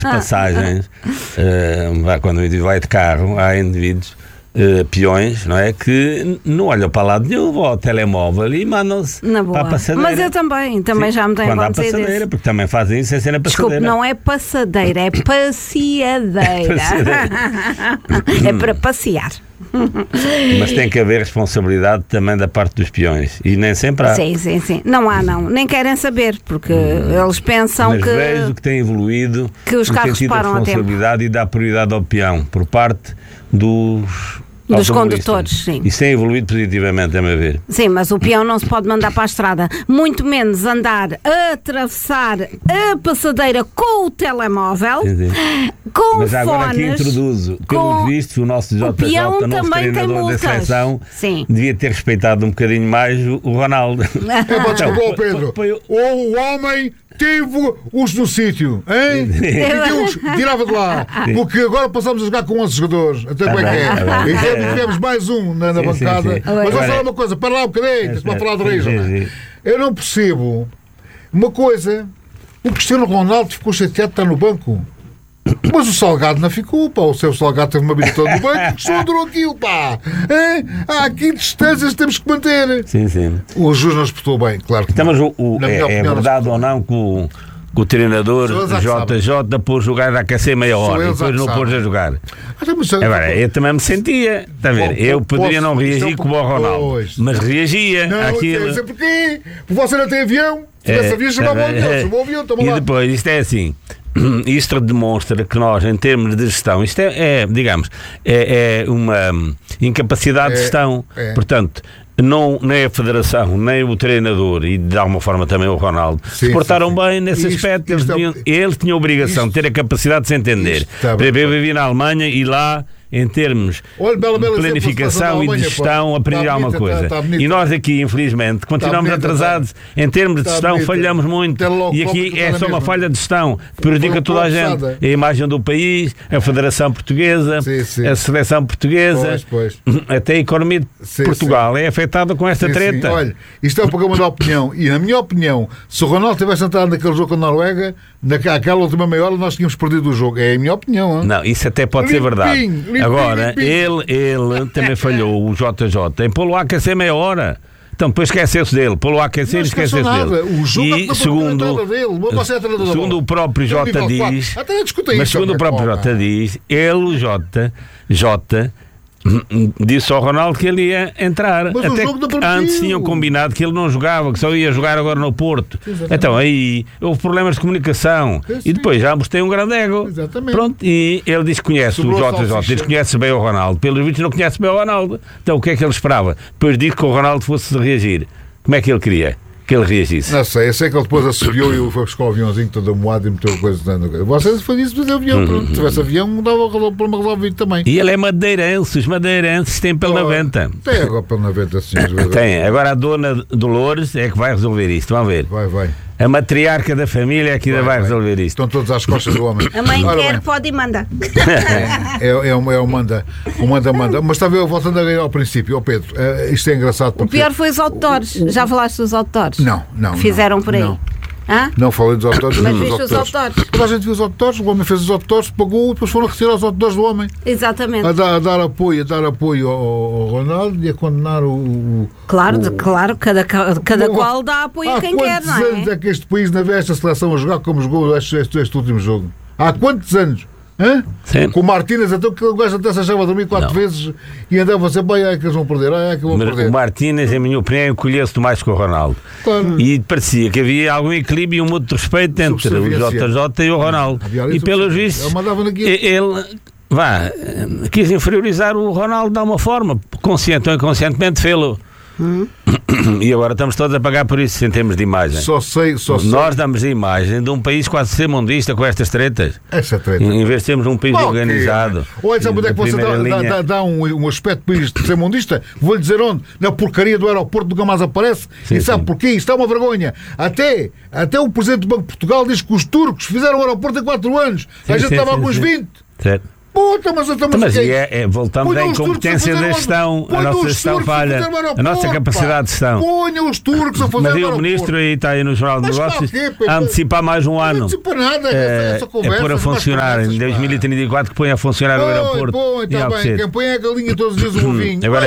de passagens, quando o indivíduo vai de carro, há indivíduos, peões, não é? Que não olham para lado nenhum, vão ao telemóvel e mandam-se para a passadeira. Mas eu também já me tenho quando há acontecido passadeira, isso. porque também fazem isso sem ser na passadeira. Desculpe, não é passadeira, é passeadeira. É para passear. Mas tem que haver responsabilidade também da parte dos peões. E nem sempre há. Sim. Não há, não. Nem querem saber, porque eles pensam mas vejo que tem evoluído que os carros param a tempo. Responsabilidade e dá prioridade ao peão por parte dos condutores, sim. Isso tem evoluído positivamente, a meu ver. Sim, mas o peão não se pode mandar para a estrada, muito menos andar a atravessar a passadeira com o telemóvel, Sim. com mas fones. Agora aqui introduzo, pelos vistos, o nosso JJ, o nosso treinador da seleção, devia ter respeitado um bocadinho mais o Ronaldo. Desculpa, Pedro. O homem teve os no sítio, hein? E tirava de lá. Porque agora passamos a jogar com 11 jogadores. Até como é que é? E temos mais um na bancada. Sim. Mas vou falar uma coisa, para lá um bocadinho, para falar de raiz. Eu não percebo uma coisa. O Cristiano Ronaldo ficou chateado de estar no banco. Mas o Salgado não ficou, pá. O seu Salgado teve uma visita no banco que só adorou aquilo, pá. Há aqui distâncias que temos que manter. Sim. O juiz não espetou bem, claro que então, não. Mas é verdade ou não que o treinador JJ pôs o gajo a aquecer meia hora e depois não pôs a jogar. Agora, eu também me sentia, está a ver? Eu poderia não reagir como o Ronaldo, mas reagia. Não, àquilo. sei porquê. Porque você não tem avião. Se tivesse avião, chamava o avião. E depois, isto é assim. Isto demonstra que nós, em termos de gestão, isto digamos, é uma incapacidade de gestão. Portanto, nem a Federação, nem o treinador e de alguma forma também o Ronaldo se portaram bem nesse aspecto. Eles tinham a obrigação de ter a capacidade de se entender. Eu vivi na Alemanha e lá, em termos de planificação e de gestão, aprendi alguma coisa. E nós aqui, infelizmente, continuamos atrasados em termos de gestão, falhamos muito. E aqui é só uma falha de gestão que prejudica toda a gente. A imagem do país, a Federação Portuguesa, a Seleção Portuguesa, até a economia de Portugal é afetada com esta treta. Sim. Olha, isto é um programa de opinião. E na minha opinião, se o Ronaldo tivesse entrado naquele jogo com a Noruega, naquela última meia hora, nós tínhamos perdido o jogo. É a minha opinião. Hein? Não, isso até pode ser verdade. Agora, ele também falhou, o JJ, em pô-lo a aquecer meia hora. Então depois esqueceu-se dele, pô-lo a aquecer e esqueceu-se dele. O jogo e segundo o próprio Jota diz, mas segundo o próprio Jota diz, ele, o Jota, disse ao Ronaldo que ele ia entrar. Até antes tinham combinado que ele não jogava, que só ia jogar agora no Porto. Exatamente. Então aí houve problemas de comunicação. E depois já mostrei um grande ego. Exatamente. Pronto, e ele diz que conhece o JJ, diz que conhece bem o Ronaldo. Pelos vídeos não conhece bem o Ronaldo. Então o que é que ele esperava? Depois disse que o Ronaldo fosse reagir. Como é que ele queria que ele reagisse? Não sei, eu sei que ele depois assobiou e foi buscar o aviãozinho todo amoado e meteu coisas dentro. Vocês foi isso do avião, pronto. Se tivesse avião, dava o problema resolvido também. E ele é madeirense, os madeirenses têm pelo 90. Tem agora pelo 90, sim. Tem, agora a dona Dolores é que vai resolver isto, vamos ver. Vai. A matriarca da família é que ainda vai resolver isto. Estão todos às costas do homem. A mãe quer, pode e manda. É o manda. Mas está a ver, voltando ao princípio, ao Pedro, isto é engraçado porque... O pior foi os outdoors. Já falaste dos outdoors? Não. Fizeram por aí? Não. Não falei dos outdoors. Mas viste os outdoors? Toda a gente viu os outdoors, o homem fez os outdoors, pagou e depois foram retirar os outdoors do homem. Exatamente. A dar apoio ao Ronaldo e a condenar o... Claro, cada qual dá apoio a quem quer, não é? Há quantos anos é que este país não vê esta seleção a jogar como jogou este último jogo? Há quantos anos? Com o Martínez, então que o gajo até se achava a dormir 4 vezes e andava sempre, é que eles vão perder, perder. O Martínez, em minha opinião, colheu-se mais que o Ronaldo. Claro. E parecia que havia algum equilíbrio e um muito respeito entre o JJ e o Ronaldo. E pelos vistos, ele quis inferiorizar o Ronaldo de alguma forma, consciente ou inconscientemente fê-lo. E agora estamos todos a pagar por isso em termos de imagem. Só sei. Nós damos a imagem de um país quase ser mundista com estas tretas. Essa treta. Em vez de sermos um país organizado. Olha, sabe onde é que você dá um aspecto de país de ser mundista? Vou-lhe dizer onde? Na porcaria do aeroporto nunca mais aparece. E sabe porquê? Isto é uma vergonha. Até o Presidente do Banco de Portugal diz que os turcos fizeram o aeroporto em 4 anos. A gente estava com uns 20. Certo. Puta, mas voltamos à incompetência da gestão. A nossa gestão falha. A nossa capacidade de gestão. Ponha os turcos a fazer. Mas o ministro aí está aí no Jornal de Negócios a antecipar mais um ano. Não antecipa nada. Essa conversa. É pôr a funcionar. Em 2034 que põe a funcionar o aeroporto. Está bem. Quem põe a galinha todos os dias o ovinho. Agora,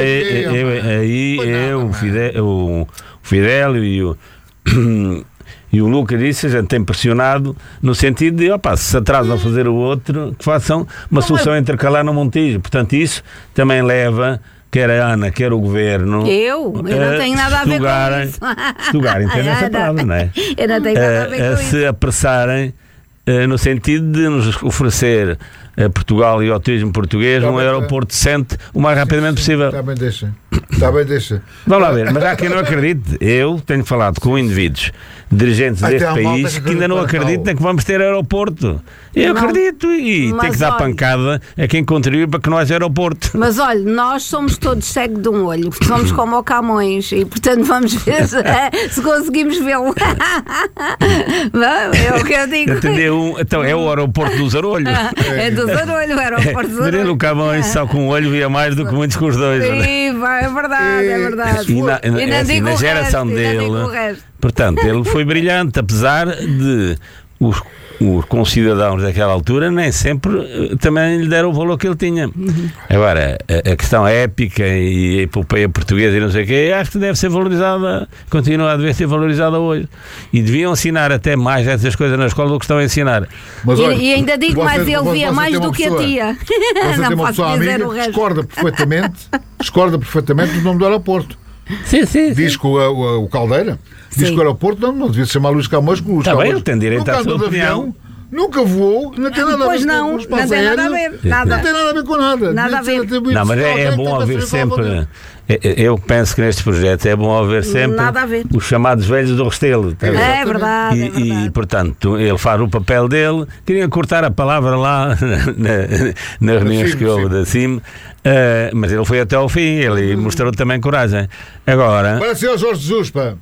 o Fidel e o Lucas disse, a gente tem pressionado no sentido de, se se atrasam a fazer o outro, que façam uma solução intercalar no Montijo. Portanto, isso também leva, quer a Ana, quer o Governo... Eu não tenho nada a ver com isso. Estugarem, entendem essa palavra, não é? Eu não tenho nada a ver com isso. Se apressarem, no sentido de nos oferecer a Portugal e ao turismo português um aeroporto decente o mais rapidamente possível. Está bem, deixa. Vamos lá ver, mas há quem não acredite. Eu tenho falado com indivíduos, dirigentes deste país, que ainda não acreditam que vamos ter aeroporto. Eu acredito e tem que dar pancada a quem contribui para que não haja aeroporto. Mas olha, nós somos todos cegos de um olho, somos como o Camões e portanto vamos ver se conseguimos vê-lo. É o que eu digo. Entendeu? Então é o aeroporto do Zarolho. É do Zarolho, o aeroporto do Zarolho. O Camões só com um olho via mais do que muitos com os dois. Sim, é verdade. E na geração dele, portanto, ele foi brilhante, apesar de os concidadãos daquela altura nem sempre também lhe deram o valor que ele tinha. Agora, a questão épica e a epopeia portuguesa e não sei o quê, acho que deve ser valorizada, continua a dever ser valorizada hoje. E deviam ensinar até mais essas coisas na escola do que estão a ensinar. Mas, olha, e ainda digo mais, ele via mais do que a tia. Não posso dizer o resto. Discorda perfeitamente do nome do aeroporto. Sim. Diz que o Caldeira diz que o aeroporto não devia se chamar Luís Camões, porque Está bem, ele tem direito à sua opinião. Nunca voou, não tem nada a ver com o espaço aéreo. Não tem nada a ver com nada. Nada a ver. Não, mas é bom haver sempre. Eu penso que neste projeto é bom haver sempre os chamados velhos do Restelo. É verdade. E, portanto, ele faz o papel dele. Queria cortar a palavra lá nas reuniões que houve da CIM. Mas ele foi até ao fim, ele mostrou também coragem. Agora. Parece o Jorge Jesus, pá.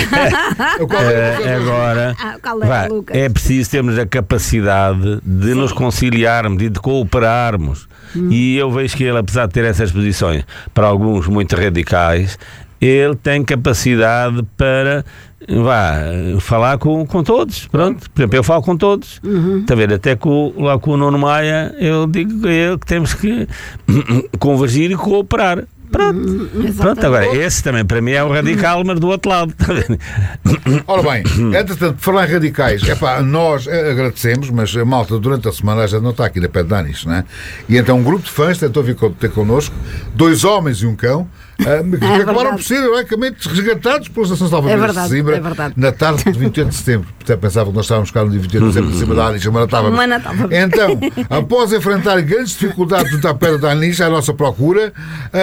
Agora é preciso termos a capacidade de nos conciliarmos e de cooperarmos. E eu vejo que ele, apesar de ter essas posições, para alguns muito radicais, ele tem capacidade para falar com todos. Pronto, por exemplo, eu falo com todos. Está a ver? Até lá com o Nuno Maia, eu digo a ele que temos que convergir e cooperar. Pronto, agora, esse também para mim é o radical, mas do outro lado. Ora bem, entretanto, por falar em radicais, nós agradecemos, mas a malta durante a semana já não está aqui na pé de Danis, não é? E então um grupo de fãs tentou vir ter connosco, 2 homens e um cão, que acabaram por ser heroicamente resgatados pela Estação de Salvamento de Sesimbra na tarde de 28 de setembro. Portanto, pensava que nós estávamos cá no dia 28 de setembro, de cima da Danis, Então, após enfrentar grandes dificuldades junto à pedra da Danis, à nossa procura,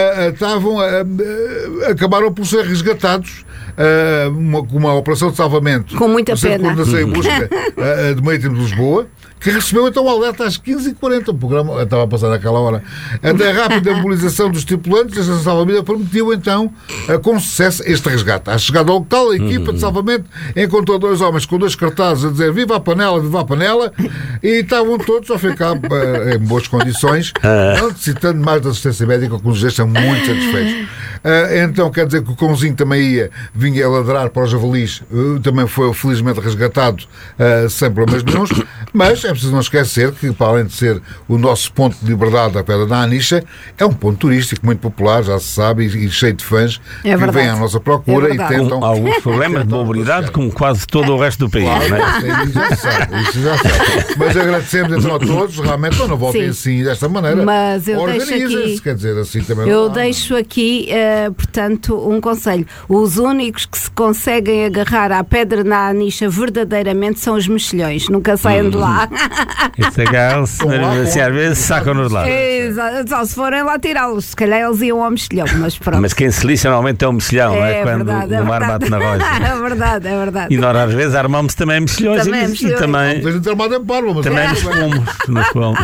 acabaram por ser resgatados uma operação de salvamento com muita pena em busca de Marítimo de Lisboa, que recebeu então o alerta às 15h40. O programa estava a passar naquela hora. Até a rápida mobilização dos tripulantes, a Estação de Salvamento permitiu então com sucesso este resgate. À chegada ao local, a equipa de salvamento encontrou 2 homens com 2 cartazes a dizer viva a panela, e estavam todos a ficar em boas condições, não necessitando mais de assistência médica, com os gestos muito satisfeitos. Então quer dizer que o cãozinho também vinha a ladrar para os javalis, também foi felizmente resgatado sem problemas nenhuns, mas é preciso não esquecer que, para além de ser o nosso ponto de liberdade da Pedra da Anixa, é um ponto turístico muito popular, já se sabe, e cheio de fãs que vêm à nossa procura e tentam... Com alguns problemas de mobilidade, como quase todo o resto do país. Claro, não é? Isso já sabe. Mas agradecemos então a todos, realmente não voltem assim desta maneira. Mas eu deixo aqui, quer dizer, assim também deixo aqui, portanto, um conselho. Os únicos que se conseguem agarrar à Pedra da Anixa verdadeiramente são os mexilhões, nunca saiam de lá. Esse agarram-se, assim, às vezes sacam-nos lá. Exato, só se forem lá tirá-los, se calhar eles iam ao mexilhão, mas pronto. Mas quem se lixa normalmente é um mexilhão, não é? Quando o mar bate na rocha. É verdade. E nós às vezes armamos também mexilhões e também nos fomos.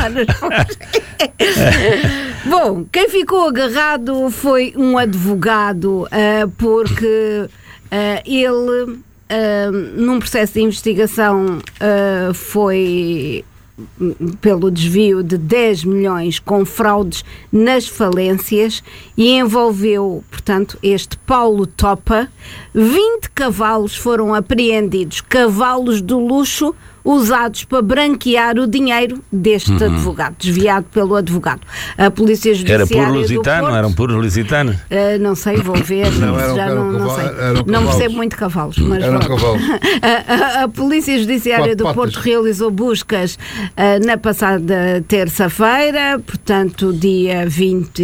Bom, quem ficou agarrado foi um advogado, porque ele, num processo de investigação, foi pelo desvio de 10 milhões com fraudes nas falências e envolveu, portanto, este Paulo Topa. 20 cavalos foram apreendidos, cavalos do luxo usados para branquear o dinheiro deste advogado, desviado pelo advogado. A Polícia Judiciária Era puro lusitano? do Porto, Eram puros lusitanos? não sei, vou ver, não sei. Não percebo muito cavalos, mas cavalos. A Polícia Judiciária do Porto realizou buscas na passada terça-feira, portanto, dia 20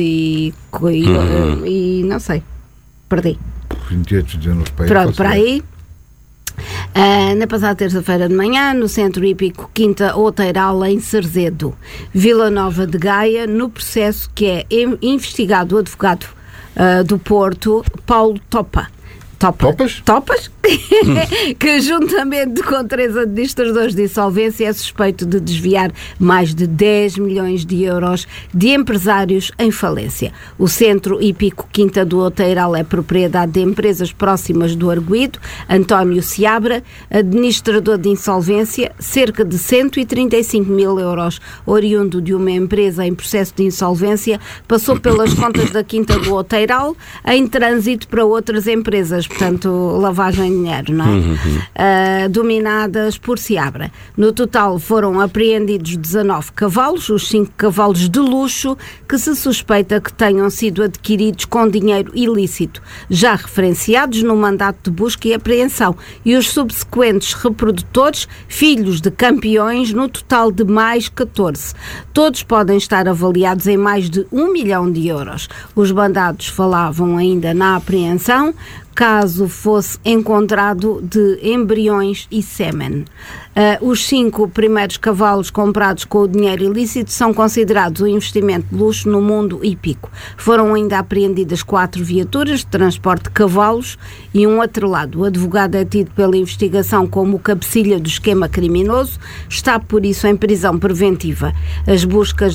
e não sei, perdi. 28 de janeiro. Pronto, para aí. Na passada terça-feira de manhã, no Centro Hípico Quinta Outeiral, em Cerzedo, Vila Nova de Gaia, no processo que é investigado o advogado do Porto, Paulo Topa. Topas? Que juntamente com 3 administradores de insolvência é suspeito de desviar mais de 10 milhões de euros de empresários em falência. O Centro Hípico Quinta do Outeiral é propriedade de empresas próximas do arguido. António Seabra, administrador de insolvência, cerca de 135 mil euros, oriundo de uma empresa em processo de insolvência, passou pelas contas da Quinta do Outeiral em trânsito para outras empresas, portanto, lavagem de dinheiro, não é? Dominadas por Seabra. No total foram apreendidos 19 cavalos, os 5 cavalos de luxo, que se suspeita que tenham sido adquiridos com dinheiro ilícito, já referenciados no mandato de busca e apreensão, e os subsequentes reprodutores, filhos de campeões, no total de mais 14. Todos podem estar avaliados em mais de 1 milhão de euros. Os bandados falavam ainda na apreensão, caso fosse encontrado de embriões e sêmen. Os 5 primeiros cavalos comprados com o dinheiro ilícito são considerados um investimento de luxo no mundo hípico. Foram ainda apreendidas 4 viaturas de transporte de cavalos e um atrelado. O advogado é tido pela investigação como o cabecilha do esquema criminoso, está por isso em prisão preventiva. As buscas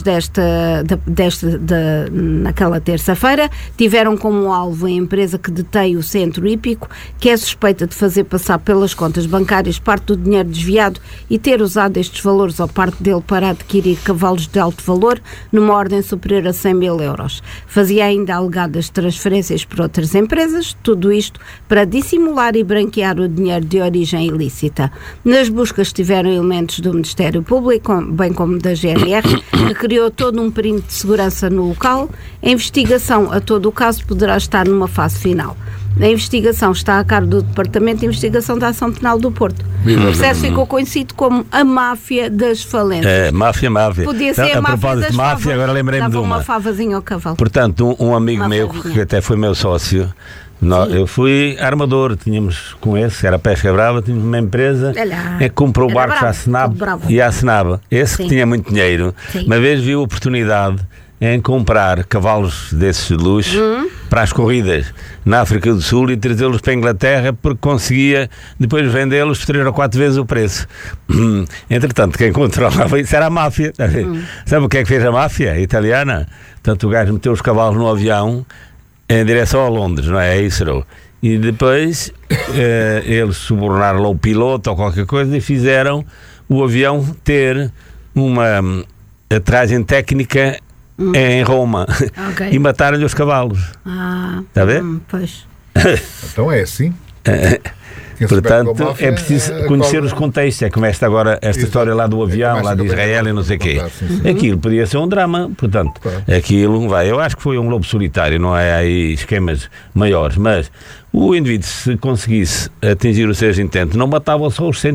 naquela terça-feira tiveram como alvo a empresa que detém o Centro Hípico, que é suspeita de fazer passar pelas contas bancárias parte do dinheiro desviado e ter usado estes valores ou parte dele para adquirir cavalos de alto valor numa ordem superior a 100 mil euros. Fazia ainda alegadas transferências por outras empresas, tudo isto para dissimular e branquear o dinheiro de origem ilícita. Nas buscas tiveram elementos do Ministério Público, bem como da GNR, que criou todo um perímetro de segurança no local. A investigação a todo o caso poderá estar numa fase final. A investigação está a cargo do Departamento de Investigação da Ação Penal do Porto. O processo ficou conhecido como a máfia das falências. Máfia. Podia ser a máfia propósito das de máfia, favas. agora lembrei-me de uma favazinha ao cavalo. Portanto, um amigo meu, que até foi meu sócio, eu fui armador, tínhamos com esse, era Pesca Brava, tínhamos uma empresa que comprou barcos e assinava. Esse que tinha muito dinheiro, uma vez viu a oportunidade em comprar cavalos desses de luxo para as corridas na África do Sul e trazê-los para a Inglaterra, porque conseguia depois vendê-los por 3 ou 4 vezes o preço. Entretanto, quem controlava isso era a máfia. Sabe o que é que fez a máfia italiana? Portanto, o gajo meteu os cavalos no avião em direção a Londres, não é? Isso não. E depois eles subornaram lá o piloto ou qualquer coisa e fizeram o avião ter uma aterragem técnica em Roma. E mataram-lhe os cavalos. Está a ver? Pois. Então é assim. Portanto, é preciso conhecer os contextos. É como esta história lá do avião, lá de Israel e não sei o quê. Aquilo podia ser um drama. Portanto, aquilo vai. Eu acho que foi um lobo solitário, não é aí esquemas maiores. Mas o indivíduo, se conseguisse atingir os seus intentos, não matava só os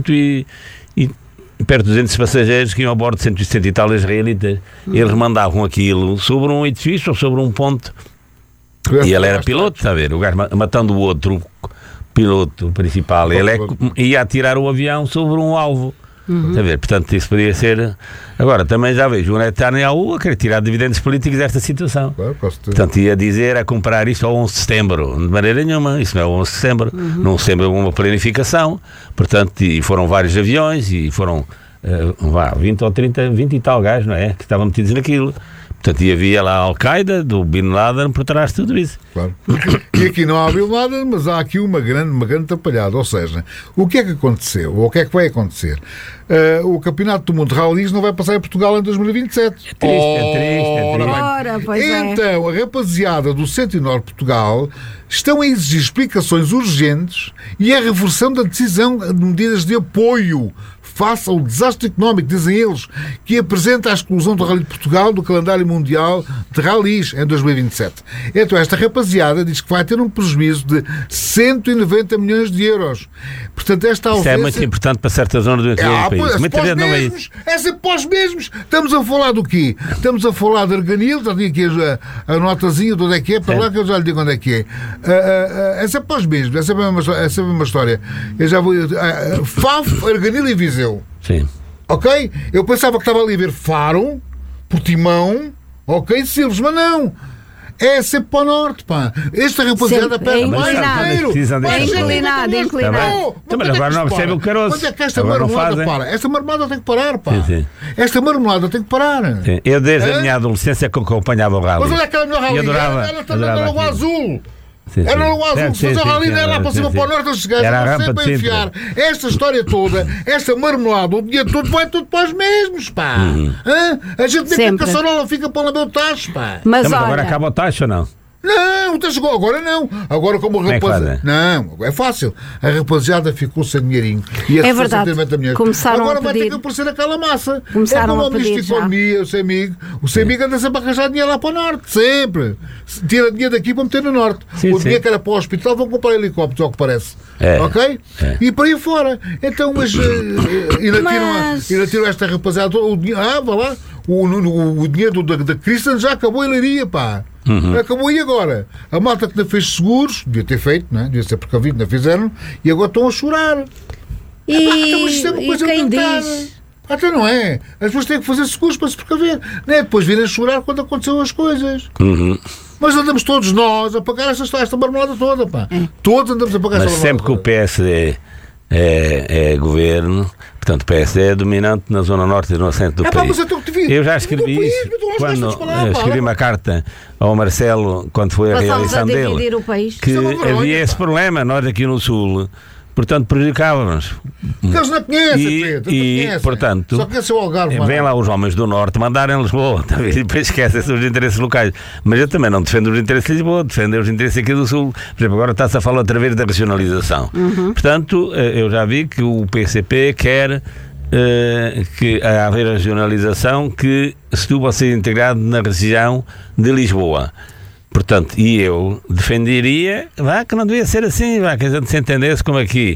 perto de 200 passageiros que iam a bordo de 160 e tal israelitas. Eles mandavam aquilo sobre um edifício ou sobre um ponto. E ele era piloto, está a ver? O gajo matando o outro piloto principal, ele ia atirar o avião sobre um alvo. Está a ver? Portanto, isso podia ser. Agora, também já vejo o Netanyahu a querer tirar dividendos políticos desta situação. Portanto, ia dizer a comprar isto ao 11 de setembro. De maneira nenhuma, isso não é o 11 de setembro. Não setembro é uma planificação. Portanto, e foram vários aviões e foram 20 ou 30, 20 e tal gajos, não é? Que estavam metidos naquilo. Portanto, e havia lá a Al-Qaeda do Bin Laden por trás de tudo isso. Claro. E aqui não há Bin Laden, mas há aqui uma grande atrapalhada. Ou seja, o que é que aconteceu? Ou o que é que vai acontecer? O Campeonato do Mundo de Ralis não vai passar em Portugal em 2027. É triste. Ora, pois então, a rapaziada do Centro e Norte de Portugal estão a exigir explicações urgentes e a reversão da decisão de medidas de apoio face ao desastre económico, dizem eles, que apresenta a exclusão do Rally de Portugal do calendário mundial de ralis em 2027. Então, esta rapaziada diz que vai ter um prejuízo de 190 milhões de euros. Portanto, esta Isso é muito importante para certa zona do interior do país. Muitas vezes não é isso. É sempre para os mesmos. Estamos a falar do quê? Estamos a falar de Arganil, já tinha aqui a notazinha de onde é que é, para lá que eu já lhe digo onde é que é. É sempre para os mesmos, é sempre a mesma história. Eu já vou. Faf, Arganil e Viseu. Sim. Ok? Eu pensava que estava ali a ver Faro, Portimão, ok, Silves, mas não. É sempre para o norte, pá. Esta rapaziada perde mais dinheiro. É inclinado. Mas agora não recebe o caroço. Quando é que esta marmelada para? Esta marmelada tem que parar, pá. Sim. Esta marmelada tem que parar. Sim. Eu desde a minha adolescência que acompanhava o rally. Mas olha aquela minha rally. Ela está na Lagoa Azul. Era no azul, se fazer rally, era lá para cima para o norte, os gajos vão sempre a enfiar esta história toda, esta marmelada, o dinheiro todo vai tudo para os mesmos, pá. A gente nem que a caçarola fica para lamber o tacho, pá. Mas agora acaba o tacho ou não? Não, agora não. Agora como o rapaziada. Não, é fácil. A rapaziada ficou sem dinheirinho. E é verdade. Agora vai ter que aparecer aquela massa. Começaram como o Ministro da Economia, o Semigo anda sempre a arranjar dinheiro lá para o norte. Sempre. Tira dinheiro daqui para meter no norte. O dinheiro que era para o hospital vão comprar helicópteros, ao que parece. Ok? E para aí fora. Então, mas ainda tiram esta rapaziada. Vá lá. O dinheiro da Christian já acabou a leiria, pá. Acabou e agora? A malta que não fez seguros, devia ter feito, não é? Devia ser precavido, não fizeram, e agora estão a chorar. Então isto é uma coisa quem diz? Até não é. As pessoas têm que fazer seguros para se precaver. Não é depois virem a chorar quando aconteceram as coisas. Mas andamos todos nós a pagar esta marmelada toda, pá. Todos andamos a pagar esta marmelada. Mas sempre que o PSD é governo, portanto o PSD é dominante na zona norte e no centro do país. Eu já escrevi isso quando escrevi uma carta ao Marcelo quando foi a reeleição dele, que havia esse problema, nós aqui no sul, portanto prejudicávamos. Porque eles não conhecem, portanto, só conhecem o Algarve. Vêm lá os homens do norte mandarem em Lisboa, tá, e depois esquecem-se dos interesses locais. Mas eu também não defendo os interesses de Lisboa, defendo os interesses aqui do sul. Por exemplo, agora está-se a falar outra vez da regionalização. Portanto, eu já vi que o PCP quer que haver a regionalização, que Setúbal seja integrado na região de Lisboa. Portanto, e eu defenderia que não devia ser assim, que a gente se entendesse como aqui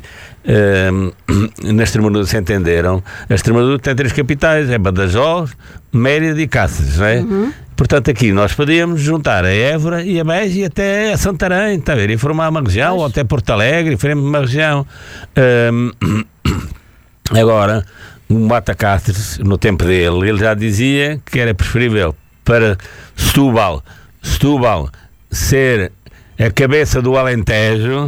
na Extremadura se entenderam. A Extremadura tem 3 capitais, é Badajoz, Mérida e Cáceres, não é? Portanto, aqui nós podíamos juntar a Évora e a Beja e até a Santarém, está a ver? E formar uma região, ou até Porto Alegre, e faremos uma região. Agora, o Mata Cáceres, no tempo dele, ele já dizia que era preferível para Setúbal ser a cabeça do Alentejo,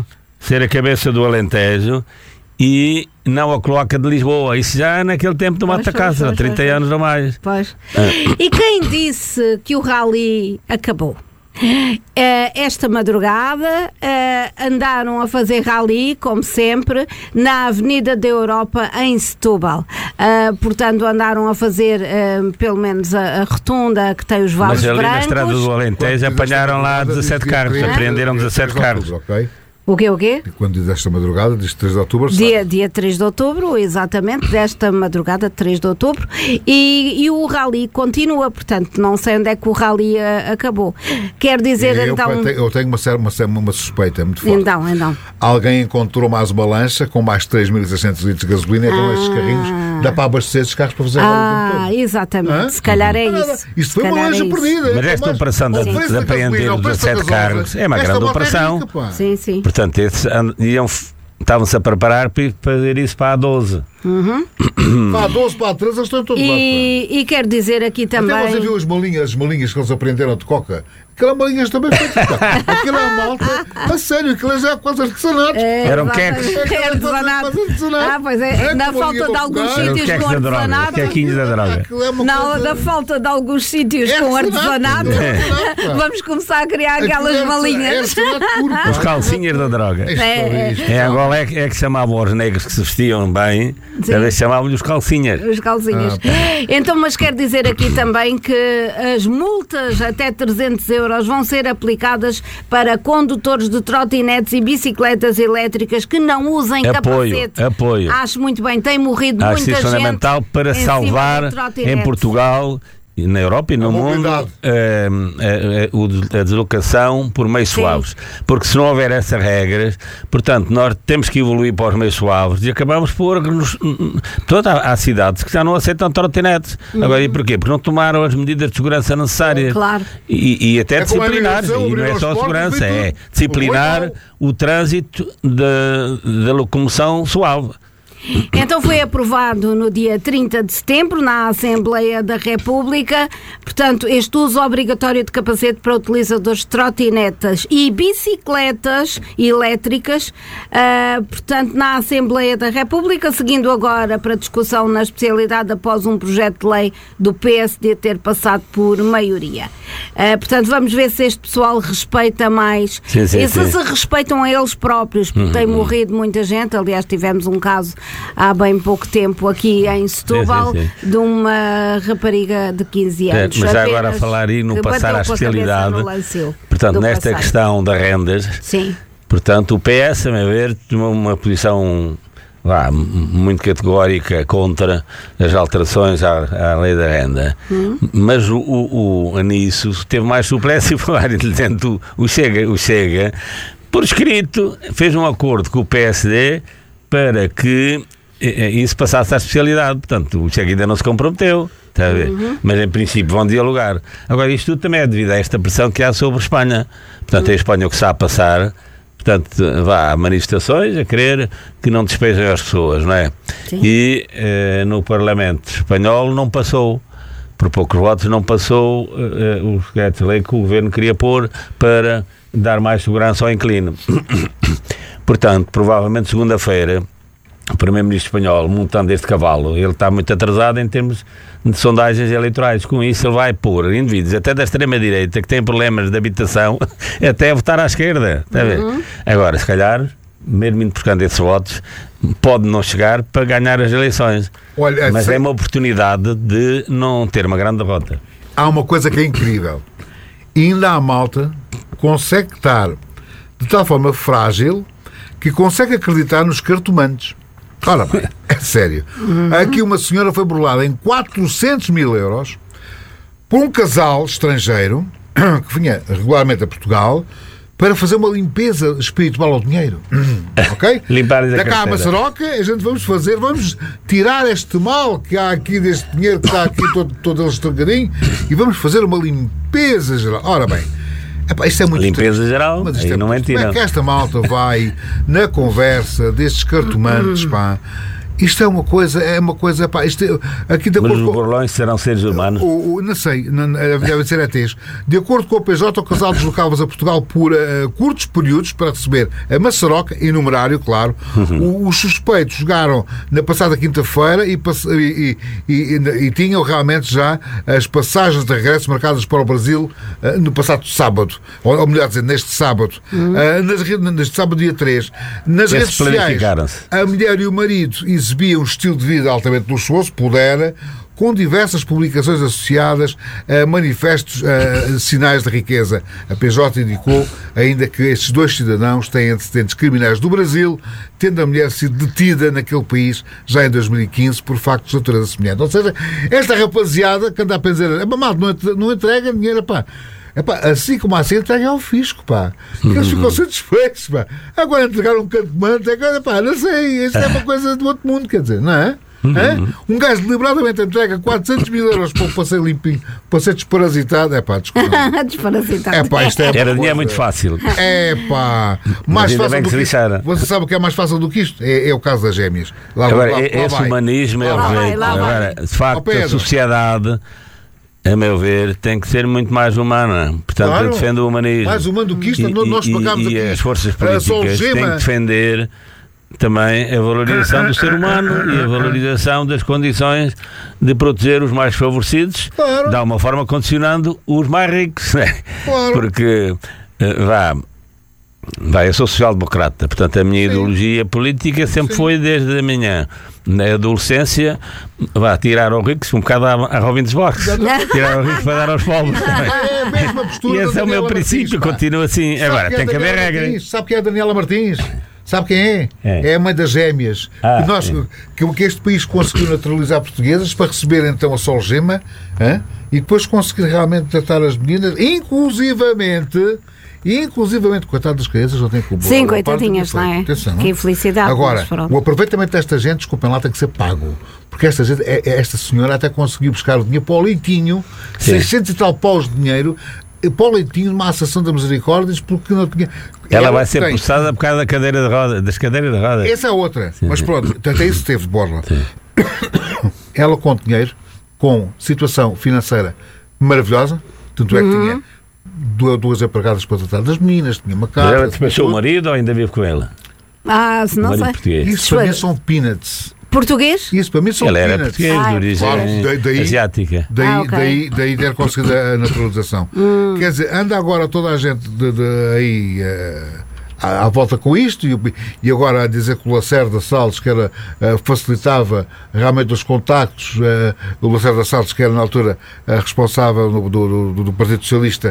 e não a cloaca de Lisboa. Isso já naquele tempo do Mata Cáceres, há 30 anos ou mais. E quem disse que o rally acabou? Esta madrugada andaram a fazer rally, como sempre, na Avenida da Europa em Setúbal. Portanto, andaram a fazer pelo menos a rotunda que tem os vasos brancos. Mas ali na estrada do Alentejo apanharam lá 17 carros, apreenderam 17 carros. O quê? Quando diz esta madrugada, diz 3 de outubro? Dia 3 de outubro, exatamente, desta madrugada, 3 de outubro, e o rally continua, portanto, não sei onde é que o rally acabou. Quer dizer, eu tenho uma suspeita muito forte. Então. Alguém encontrou mais uma lancha com mais 3.600 litros de gasolina, então esses carrinhos dá para abastecer esses carros para fazer rally. Exatamente, se calhar é isso. Isto foi uma lancha perdida. Mas esta operação de apreender os 17 carros é uma grande operação. Sim. Portanto, estavam-se a preparar para fazer isso para a 12. Pá, 12 para 13, eles estão todos lá. E quero dizer aqui também... Até você viu as malinhas que eles aprenderam de coca? Aquelas malinhas também feitas, pá. Aquilo é uma malta, a sério, aquilo já é quase artesanato. Eram queques. É artesanato. Pois é, na falta de alguns sítios com artesanato. Quequinhos da droga. Na falta de alguns sítios com artesanato, vamos começar a criar aquelas malinhas. Os calcinhas da droga. Agora é que chamavam os negros que se vestiam bem, talvez chamavam-lhe os calcinhas. Os calcinhas. Então, mas quero dizer aqui também que as multas até 300 euros vão ser aplicadas para condutores de trotinetes e bicicletas elétricas que não usem capacete. Apoio. Acho muito bem, tem morrido muita gente. Acho isso fundamental para salvar em Portugal, na Europa e no mundo a deslocação por meios suaves, porque se não houver essas regras, portanto nós temos que evoluir para os meios suaves e acabamos por há cidades que já não aceitam trotinetes. Agora, e porquê? Porque não tomaram as medidas de segurança necessárias. Claro. E até disciplinar, e não é só segurança, é disciplinar o trânsito da locomoção suave. Então foi aprovado no dia 30 de setembro na Assembleia da República, portanto, este uso obrigatório de capacete para utilizadores de trotinetas e bicicletas elétricas, portanto, na Assembleia da República, seguindo agora para discussão na especialidade após um projeto de lei do PSD ter passado por maioria. Portanto, vamos ver se este pessoal respeita mais e se respeitam a eles próprios, porque tem morrido muita gente. Aliás, tivemos um caso há bem pouco tempo aqui em Setúbal de uma rapariga de 15 anos. Mas já agora a falar e no passar à especialidade, portanto, nesta questão das rendas, portanto, o PS, a meu ver, tomou uma posição muito categórica contra as alterações à lei da renda. Mas nisso teve mais suplência e foi mais inteligente o Chega, por escrito, fez um acordo com o PSD para que isso passasse à especialidade. Portanto, o Chega ainda não se comprometeu, está a ver? Mas em princípio vão dialogar. Agora, isto tudo também é devido a esta pressão que há sobre a Espanha. Portanto, é a Espanha o que está a passar. Portanto, há manifestações a querer que não despejem as pessoas, não é? E no Parlamento espanhol não passou, por poucos votos, não passou os projetos de lei que o governo queria pôr para dar mais segurança ao inquilino. Portanto, provavelmente segunda-feira, o primeiro-ministro espanhol, montando este cavalo, ele está muito atrasado em termos de sondagens eleitorais. Com isso, ele vai pôr indivíduos, até da extrema-direita, que têm problemas de habitação, até a votar à esquerda. Está a ver? Agora, se calhar, mesmo indo buscando esses votos, pode não chegar para ganhar as eleições. Olha, mas é uma oportunidade de não ter uma grande derrota. Há uma coisa que é incrível. Ainda há malta que consegue estar de tal forma frágil que consegue acreditar nos cartomantes. Ora bem, é sério. Aqui uma senhora foi burlada em 400 mil euros por um casal estrangeiro que vinha regularmente a Portugal para fazer uma limpeza espiritual ao dinheiro. Ok? Limpar da cá a maçaroca, a gente vamos tirar este mal que há aqui deste dinheiro que está aqui todo ele estragadinho e vamos fazer uma limpeza geral. Ora bem, isto é muito limpeza geral, mas aí não mentira. Como é que esta malta vai na conversa destes cartomantes, pá? Isto é uma coisa, pá, isto, aqui de mas acordo os burlões serão seres humanos? Não sei, devem ser ETs. De acordo com o PJ, o casal deslocava-se a Portugal por curtos períodos para receber a maçaroca e numerário, claro. Os suspeitos jogaram na passada quinta-feira e tinham realmente já as passagens de regresso marcadas para o Brasil no passado sábado. Ou melhor dizer, neste sábado. Neste sábado, dia 3. Nas redes sociais, a mulher e o marido exibia um estilo de vida altamente luxuoso, pudera, com diversas publicações associadas a manifestos sinais de riqueza. A PJ indicou ainda que estes dois cidadãos têm antecedentes criminais do Brasil, tendo a mulher sido detida naquele país já em 2015 por factos de natureza semelhante. Ou seja, esta rapaziada que anda a pensar, não entrega dinheiro, pá. Assim como assim entrega ao fisco, pá. Que eles ficam satisfeitos, pá. Agora entregar um canto de manta, pá, não sei, isto é uma coisa do outro mundo, quer dizer, não é? Um gajo deliberadamente entrega 400 mil euros para o passeio limpinho, para ser desparasitado. Desculpa. Desparasitado. Isto era dinheiro muito fácil. Mais fácil do que isto. Você sabe o que é mais fácil do que isto? É o caso das gêmeas. Esse humanismo é o jeito. Agora, de facto, a sociedade, a meu ver, tem que ser muito mais humana. Portanto, eu defendo o humanismo. Mais humano do que isto, nós pagamos aqui. E as forças políticas têm que defender também a valorização do ser humano e a valorização das condições de proteger os mais favorecidos, de alguma forma condicionando os mais ricos. Porque, eu sou social-democrata, portanto a minha ideologia política sempre foi desde a minha na adolescência, tirar aos ricos um bocado a Robin dos Box, tirar aos ricos para dar aos pobres. É a mesma postura. E esse é o meu princípio, continua assim. Agora, tem que haver regras. Sabe quem é a Daniela Martins? Sabe quem é? É a mãe das gêmeas. Que este país conseguiu naturalizar portuguesas para receber então a Solgema e depois conseguir realmente tratar as meninas, inclusivamente, coitado das crianças, não tem culpa. Sim, coitadinhas, não é? Atenção, que infelicidade. Agora, o aproveitamento desta gente, desculpem lá, tem que ser pago. Porque esta senhora até conseguiu buscar o dinheiro para o leitinho, 600 e tal paus de dinheiro, para o leitinho, numa associação da Misericórdias, porque não tinha... Ela vai ser processada por causa das cadeiras de rodas. Essa é outra. Sim. Mas pronto, até isso teve de borla. Ela com dinheiro, com situação financeira maravilhosa, tanto é que tinha duas empregadas para tratar das meninas, tinha uma casa... Mas ela despachou o marido ou ainda vive com ela? Se não sei. Isso para mim são peanuts. Português? Isso para mim são peanuts. Ela era português, de origem asiática. Daí ter conseguido a naturalização. Quer dizer, anda agora toda a gente aí à volta com isto e agora a dizer que o Lacerda Salles que era, facilitava realmente os contactos, o Lacerda Salles que era na altura responsável do Partido Socialista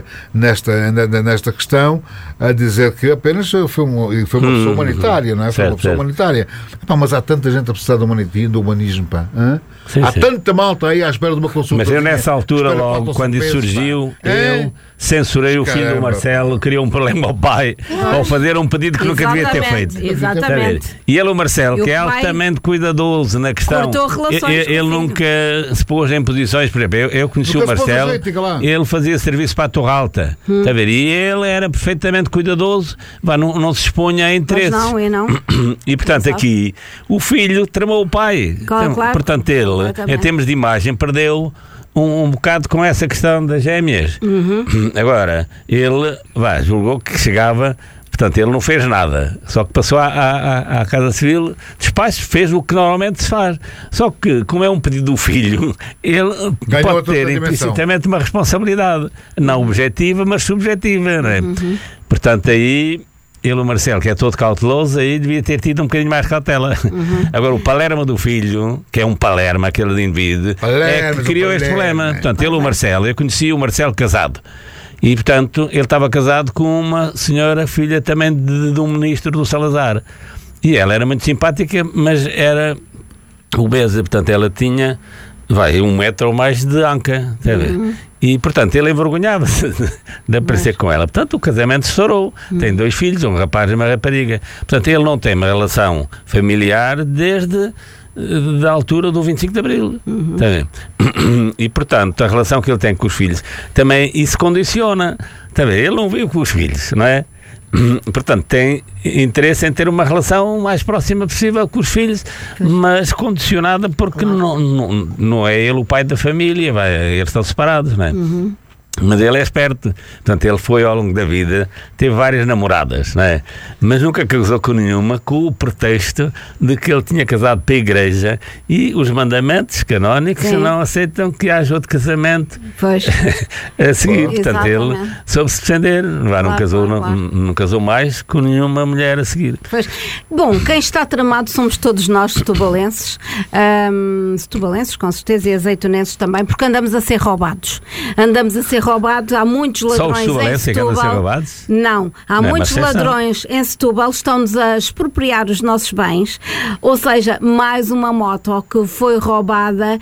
nesta questão, a dizer que apenas foi uma pessoa humanitária, não é? Foi uma pessoa humanitária. Mas há tanta gente a precisar do humanismo, pá. Há tanta malta aí à espera de uma consulta. Mas eu nessa altura, logo, quando isso surgiu, eu censurei o filho do Marcelo, criou um problema ao pai, ao fazer um pedido que nunca devia ter feito. Exatamente. E ele, o Marcelo, que é altamente cuidadoso na questão, ele nunca se pôs em posições, por exemplo, eu conheci o Marcelo, ele fazia serviço para a Torre Alta, está a ver? E ele era perfeitamente cuidadoso, não se expunha a interesses. Mas não, eu não. E portanto aqui, o filho tramou o pai. Claro. Portanto ele, em termos de imagem, perdeu um bocado com essa questão das gêmeas. Agora, ele julgou que chegava, portanto, ele não fez nada, só que passou à Casa Civil, despacho, fez o que normalmente se faz. Só que, como é um pedido do filho, ele pode ter implicitamente uma responsabilidade, não objetiva, mas subjetiva, não é? Portanto, aí... Ele, o Marcelo, que é todo cauteloso, aí devia ter tido um bocadinho mais cautela. Agora, o Palermo do filho, que é um Palermo, aquele indivíduo, é que criou este problema. Portanto, ele, o Marcelo, eu conheci o Marcelo casado. E, portanto, ele estava casado com uma senhora, filha também de um ministro do Salazar. E ela era muito simpática, mas era obesa. Portanto, ela tinha... 1 metro ou mais de anca, e portanto ele envergonhava-se de aparecer com ela. Portanto o casamento estourou, tem 2 filhos, um rapaz e uma rapariga. Portanto ele não tem uma relação familiar desde da altura do 25 de Abril. E portanto a relação que ele tem com os filhos também isso condiciona. Ele não vive com os filhos, não é? Portanto, tem interesse em ter uma relação mais próxima possível com os filhos, mas condicionada porque não é ele o pai da família, eles estão separados, não é? Mas ele é esperto, portanto ele foi ao longo da vida, teve várias namoradas, não é? Mas nunca casou com nenhuma, com o pretexto de que ele tinha casado para a igreja e os mandamentos canónicos não aceitam que haja outro casamento a seguir. Portanto ele soube-se defender, não casou mais com nenhuma mulher a seguir. Bom, quem está tramado somos todos nós setubalenses, setubalenses com certeza e azeitonenses também, porque andamos a ser roubados. andamos a ser roubados, há muitos ladrões em Setúbal. A ser roubados? Não, há muitos ladrões em Setúbal, estão-nos a expropriar os nossos bens, ou seja, mais uma moto que foi roubada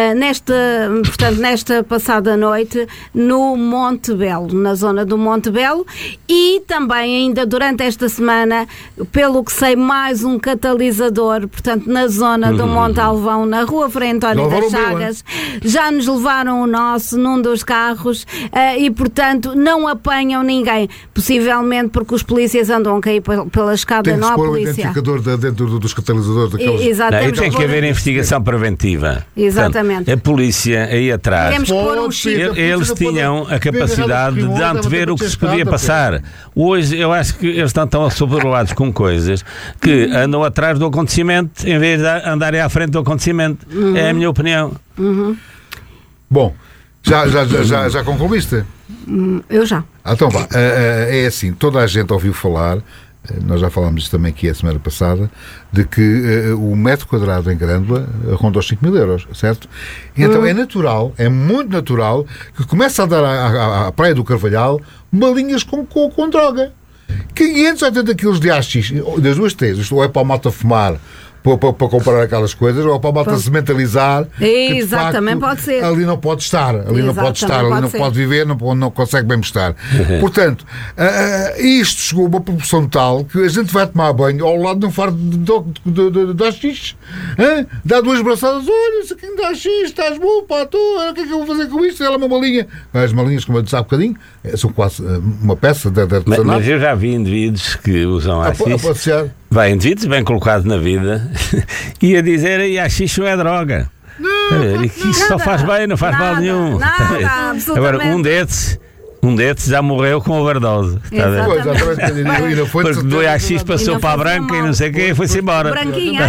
nesta passada noite no Monte Belo, na zona do Monte Belo, e também ainda durante esta semana, pelo que sei, mais um catalisador, portanto na zona do Monte Alvão, na Rua Frei António das Chagas, já nos levaram o nosso num dos carros e portanto não apanham ninguém, possivelmente porque os polícias andam a cair pela escada, não há polícia. Tem que pôr o identificador dentro dos catalisadores daqueles... Exatamente. Tem que haver investigação preventiva. Exatamente. Portanto, a polícia aí atrás, eles tinham a capacidade de antever o que se podia passar. Hoje eu acho que eles estão tão assoberbados com coisas que andam atrás do acontecimento em vez de andarem à frente do acontecimento. É a minha opinião. Bom, já concluíste? Eu já. Então vá, é assim, toda a gente ouviu falar, nós já falámos disso também aqui a semana passada, de que o metro quadrado em Grândola ronda os 5.000 euros, certo? E então é natural, é muito natural, que comece a dar à Praia do Carvalhal balinhas com droga. 580 quilos de AX, das duas três, isto ou é para a malta fumar, para comprar aquelas coisas, ou para a malta se mentalizar. Exatamente, pode ser. Ali não pode estar, ali não pode viver, não consegue bem estar. Portanto, isto chegou a uma proporção tal que a gente vai tomar banho ao lado de um fardo de AX. Dá duas braçadas, olha, isso aqui me dá AX, estás bom, pá, o que é que eu vou fazer com isto? Ela é uma malinha. As malinhas, como eu disse há bocadinho, são quase uma peça de artesanato. Mas eu já vi indivíduos que usam AX. Vai, indivíduos bem colocados na vida e a dizer aí AX não é droga. Isso só faz bem, não faz mal nenhum. Agora, um desses já morreu com overdose. Porque do AX passou para a branca e não sei o quê e foi-se embora. Branquinha.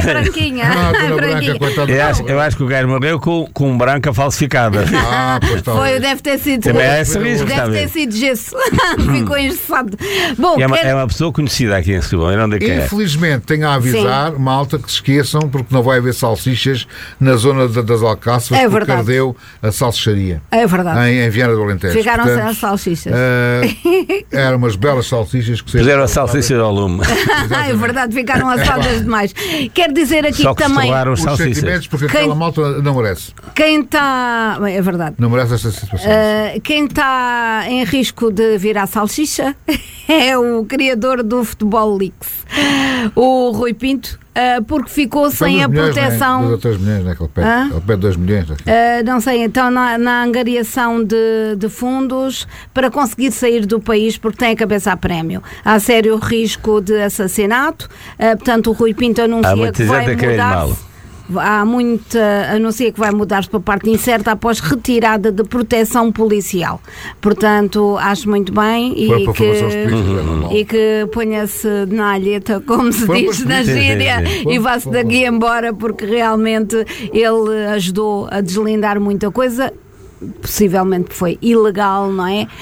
Eu acho que o gajo morreu com branca falsificada. Foi, deve ter sido. Deve ter sido gesso. Ficou engessado. Bom, é uma pessoa conhecida aqui em Setúbal. Infelizmente, tenho a avisar, malta, que se esqueçam, porque não vai haver salsichas na zona das Alcáçovas, porque ardeu a salsicharia. É verdade. Em Viana do Alentejo. Ficaram sem as salsichas. Eram umas belas salsichas que fizeram as salsichas ao lume. É verdade, ficaram assadas demais. Quero dizer aqui só que também os sentimentos, porque aquela malta não merece. Quem está, é verdade, não merece esta situação. Quem está em risco de virar salsicha é o criador do Futebol Leaks, o Rui Pinto, porque ficou sem a proteção. 2 ou 3 milhões, naquele pé. Ele pede 2 milhões. Não sei, então na angariação de fundos para conseguir sair do país porque tem a cabeça a prémio. Há sério risco de assassinato, portanto o Rui Pinto anuncia que vai mudar-se. Anuncia que vai mudar-se para a parte incerta após retirada de proteção policial. Portanto, acho muito bem e que ponha-se na alheta, como se diz na gíria, e vá-se daqui embora, porque realmente ele ajudou a deslindar muita coisa. Possivelmente foi ilegal, não é?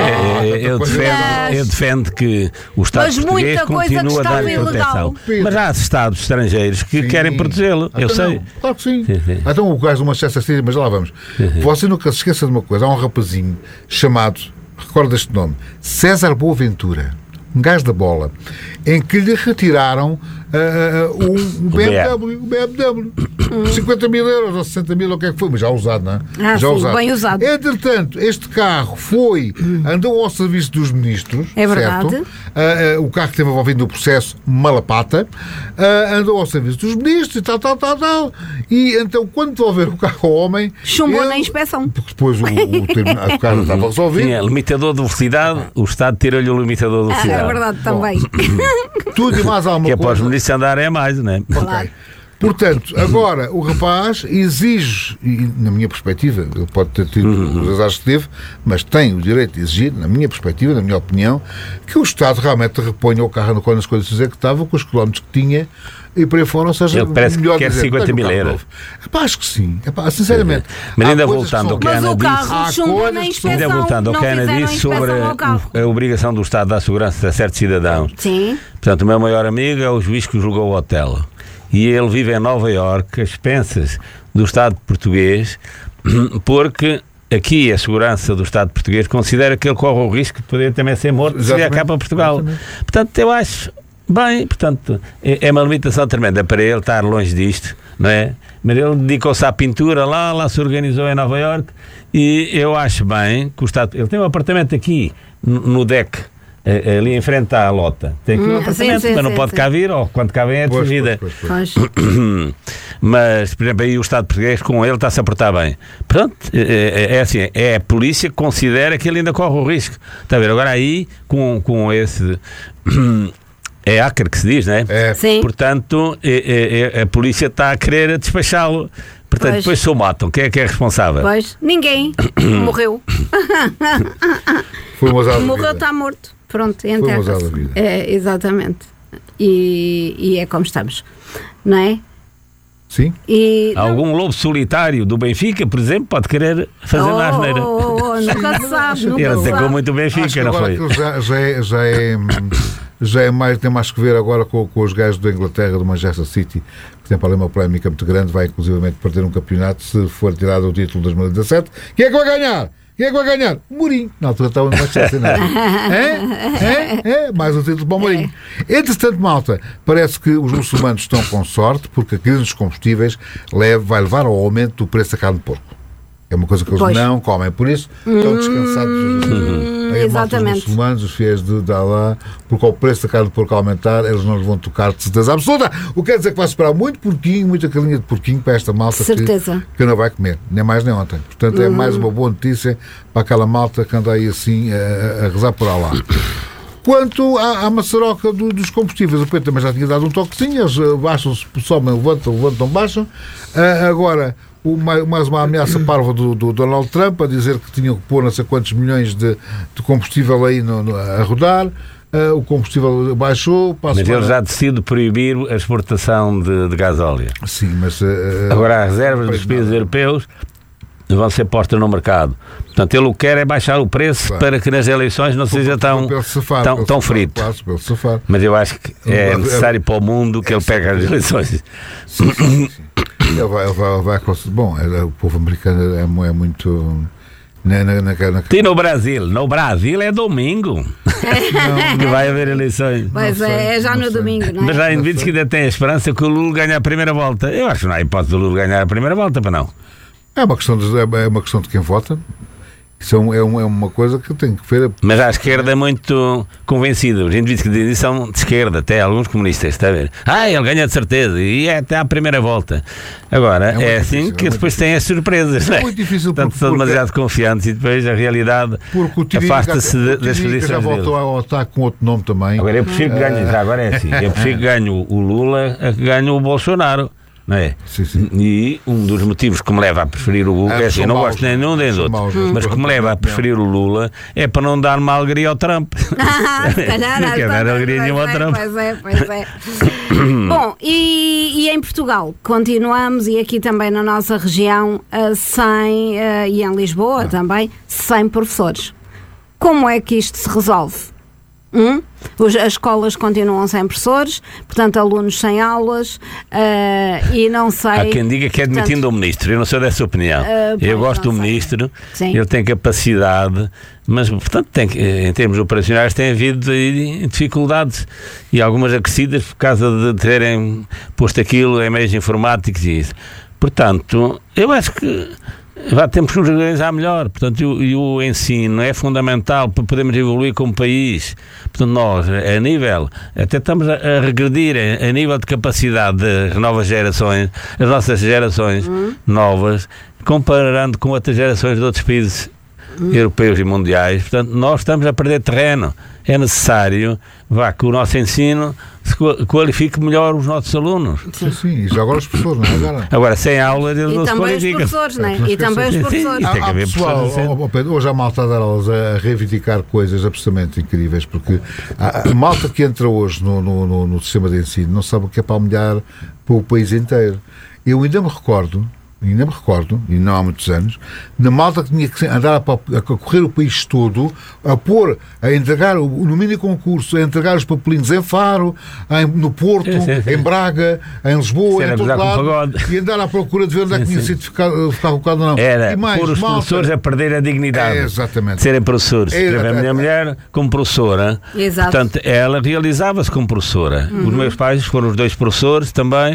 Eu defendo que o Estado português continua a dar proteção. Mas há Estados estrangeiros que querem protegê-lo, eu sei. Claro que sim. Então o gajo do Manchester City, mas lá vamos. Você nunca se esqueça de uma coisa, há um rapazinho chamado, recorda este nome, César Boaventura, um gajo da bola, em que lhe retiraram um BMW, 50 mil euros ou 60 mil, ou o que é que foi, mas já usado, não é? Já usado. Bem usado. Entretanto, este carro andou ao serviço dos ministros, é verdade. Certo? O carro que esteve envolvido no processo Malapata, andou ao serviço dos ministros e tal. E então, quando devolver o carro ao homem, chumbou na inspeção. Porque depois o carro estava resolvido. Tinha limitador de velocidade, o Estado tirou-lhe o limitador de velocidade. É verdade, também. Tudo e mais alguma coisa. Que é para os ministros andarem a mais, não é? Ok. Portanto, agora o rapaz exige, e na minha perspectiva, ele pode ter tido os azares que teve, mas tem o direito de exigir, na minha perspectiva, na minha opinião, que o Estado realmente reponha o carro nas condições que estava, com os quilómetros que tinha, e por aí fora, ou seja, ele parece que quer 50 mil euros. Acho que sim, sinceramente. Mas ainda voltando ao que a Ana disse, ainda voltando ao que a Ana disse sobre a obrigação do Estado da segurança de certos cidadãos. Sim. Portanto, o meu maior amigo é o juiz que julgou o hotel. E ele vive em Nova Iorque, às expensas do Estado português, porque aqui a segurança do Estado português considera que ele corre o risco de poder também ser morto se vier cá para Portugal. Exatamente. Portanto, eu acho bem, portanto, é uma limitação tremenda para ele estar longe disto, não é? Mas ele dedicou-se à pintura lá se organizou em Nova Iorque, e eu acho bem que o Estado... Ele tem um apartamento aqui no deck, ali em frente à lota. Tem aqui um apartamento, mas não pode cá vir, ou quando cá vem é de vida. Mas, por exemplo, aí o Estado português com ele está-se a portar bem. Pronto, é assim, a polícia considera que ele ainda corre o risco. Está a ver? Agora aí, com esse... É hacker que se diz, não é? Sim. Portanto, a polícia está a querer despachá-lo. Portanto, depois se o matam, quem é que é responsável? Pois, ninguém. Morreu. Morreu, está morto. Pronto, enterra-se. Exatamente. E é como estamos. Não é? Sim. Algum lobo solitário do Benfica, por exemplo, pode querer fazer uma asneira. Nunca se sabe. Ele atacou muito o Benfica, não foi? Tem mais que ver agora com os gajos da Inglaterra, do Manchester City, que tem para ali uma polémica muito grande, vai inclusivamente perder um campeonato se for tirado o título de 2017. Quem é que vai ganhar? Quem é que vai ganhar? O Mourinho. Na altura estava no Manchester, não é? Mais um título para o Mourinho. Entretanto, malta, parece que os muçulmanos estão com sorte, porque a crise dos combustíveis vai levar ao aumento do preço da carne de porco. É uma coisa que eles não comem, por isso estão descansados. Exatamente. Os muçulmanos, os fiéis de Allah, porque ao preço da carne de porco aumentar, eles não vão tocar de certeza absoluta. O que quer dizer que vai esperar muito porquinho, muita carinha de porquinho para esta malta que não vai comer, nem mais nem ontem. Portanto, é mais uma boa notícia para aquela malta que anda aí assim a rezar por Allah. Quanto à maçaroca dos combustíveis, o Pedro também já tinha dado um toquezinho, eles baixam-se, sobem, levantam, baixam. Agora, mais uma ameaça parva do Donald Trump a dizer que tinham que pôr não sei quantos milhões de combustível aí a rodar. O combustível baixou. Mas ele já decide proibir a exportação de gasóleo. Sim, mas... Agora, as reservas dos países europeus vão ser postas no mercado. Portanto, ele o que quer é baixar o preço para que nas eleições não seja tão frito. Mas eu acho que é necessário para o mundo que ele pegue as eleições. Sim. Ele vai bom, o povo americano é muito... E no Brasil é domingo. Não vai haver eleições. Pois é já no domingo, não é? Mas há indivíduos que ainda têm a esperança que o Lula ganhe a primeira volta. Eu acho que não há hipótese do Lula ganhar a primeira volta, para não. É uma questão de quem vota. Isso é uma coisa que tem que ver. Mas a esquerda é muito convencida. Os indivíduos que dizem isso são de esquerda, até alguns comunistas, está a ver? Ele ganha de certeza, e é até à primeira volta. Agora, é assim difícil, que depois tem as surpresas. É muito difícil. Portanto, são demasiado confiantes e depois a realidade afasta-se das posições já voltou ao ataque com outro nome também. Agora eu prefiro que ganhe, agora é assim, eu prefiro que ganhe o Lula a que ganhe o Bolsonaro. Não é? Sim. E um dos motivos que me leva a preferir o Lula é assim, eu não gosto nem de um nem do outro, mas que me leva a preferir o Lula é para não dar uma alegria ao Trump. Não quer dar alegria nenhuma ao Trump. Pois é. Bom, e em Portugal continuamos, e aqui também na nossa região, e em Lisboa também, sem professores. Como é que isto se resolve? As escolas continuam sem professores, portanto alunos sem aulas, e não sei... Há quem diga que é demitindo o ministro, eu não sou dessa opinião. Eu gosto do ministro, ele tem capacidade, mas portanto em termos operacionais tem havido dificuldades e algumas acrescidas por causa de terem posto aquilo em meios informáticos e isso. Portanto, eu acho que temos que nos organizar melhor, portanto, e o ensino é fundamental para podermos evoluir como país. Portanto, nós, até estamos a regredir a nível de capacidade das novas gerações, as nossas gerações novas, comparando com outras gerações de outros países europeus e mundiais. Portanto, nós estamos a perder terreno. É necessário que o nosso ensino qualifique melhor os nossos alunos. Sim, e já agora os professores, não é? Agora, sem aulas, eles não se qualificam. E também os professores. Hoje há malta a dar aulas a reivindicar coisas absolutamente incríveis, porque a malta que entra hoje no sistema de ensino não sabe o que é palmilhar para o país inteiro. Eu ainda me recordo ainda me recordo, e não há muitos anos, da malta que tinha que andar a correr o país todo, a entregar, no mini concurso, a entregar os papelinhos em Faro, no Porto, em Braga, em Lisboa, em todo lado, e andar à procura de ver onde é que tinha sido ficar colocado ou não. Era pôr os professores a perder a dignidade de serem professores. A minha mulher, como professora, portanto, ela realizava-se como professora. Os meus pais foram os 2 professores também,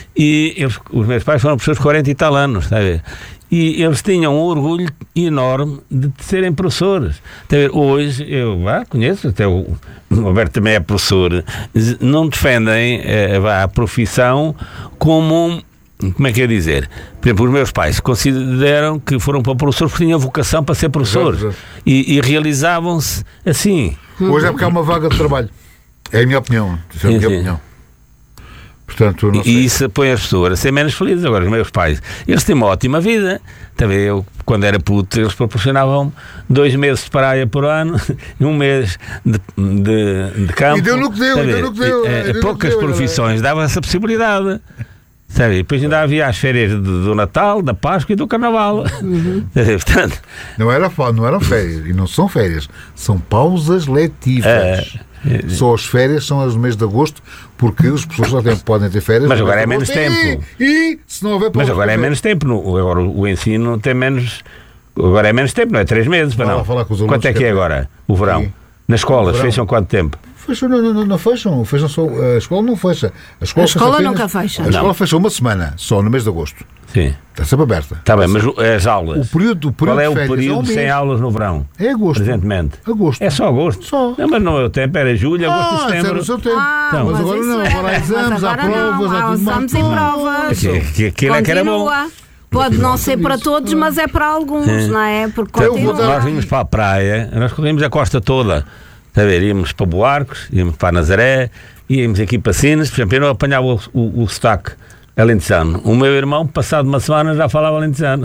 e os meus pais foram professores de 40 e tal anos, está a ver? E eles tinham um orgulho enorme de serem professores. Hoje, eu conheço, até o Alberto também é professor, não defendem a profissão como é que eu ia dizer? Por exemplo, os meus pais consideram que foram para professores porque tinham vocação para ser professores. E realizavam-se assim. Hoje é porque há uma vaga de trabalho. É a minha opinião. É a minha opinião. Portanto, não sei. E isso põe as pessoas a ser menos felizes. Agora, os meus pais, eles têm uma ótima vida. Também eu, quando era puto, eles proporcionavam 2 meses de praia por ano, 1 mês de campo. E deu no que deu. Poucas profissões davam essa possibilidade. Sabe? E depois ainda havia as férias do Natal, da Páscoa e do Carnaval. Portanto, não eram férias. E não são férias. São pausas letivas. Só as férias são as do mês de agosto, porque os professores podem ter férias. Mas agora é menos tempo. E se não houver Mas agora é menos tempo. Agora o ensino tem menos. Agora é menos tempo, não é 3 meses. Não. Quanto é que é agora? O verão? Sim. Nas escolas fecham quanto tempo? Fecham, não fecham. Fecham só, a escola não fecha. A escola nunca fecha. A escola fecha uma semana, só no mês de agosto. Sim. Está sempre aberta. Está bem, mas as aulas? O período qual é o período sem aulas no verão? É agosto. Presentemente? Agosto. É só agosto? Só. Não, mas no meu tempo era julho, agosto e setembro. Era o seu tempo. Então, mas agora não. Agora há exames, há provas, há tudo mais. Exames e provas. Aquilo é que era bom. Pode não ser para todos, mas é para alguns, não é? Porque nós vimos para a praia, nós corrimos a costa toda. A ver, íamos para Buarcos, íamos para Nazaré, íamos aqui para Sines. Por exemplo, eu não apanhava o sotaque alentejano. O meu irmão, passado uma semana, já falava alentejano.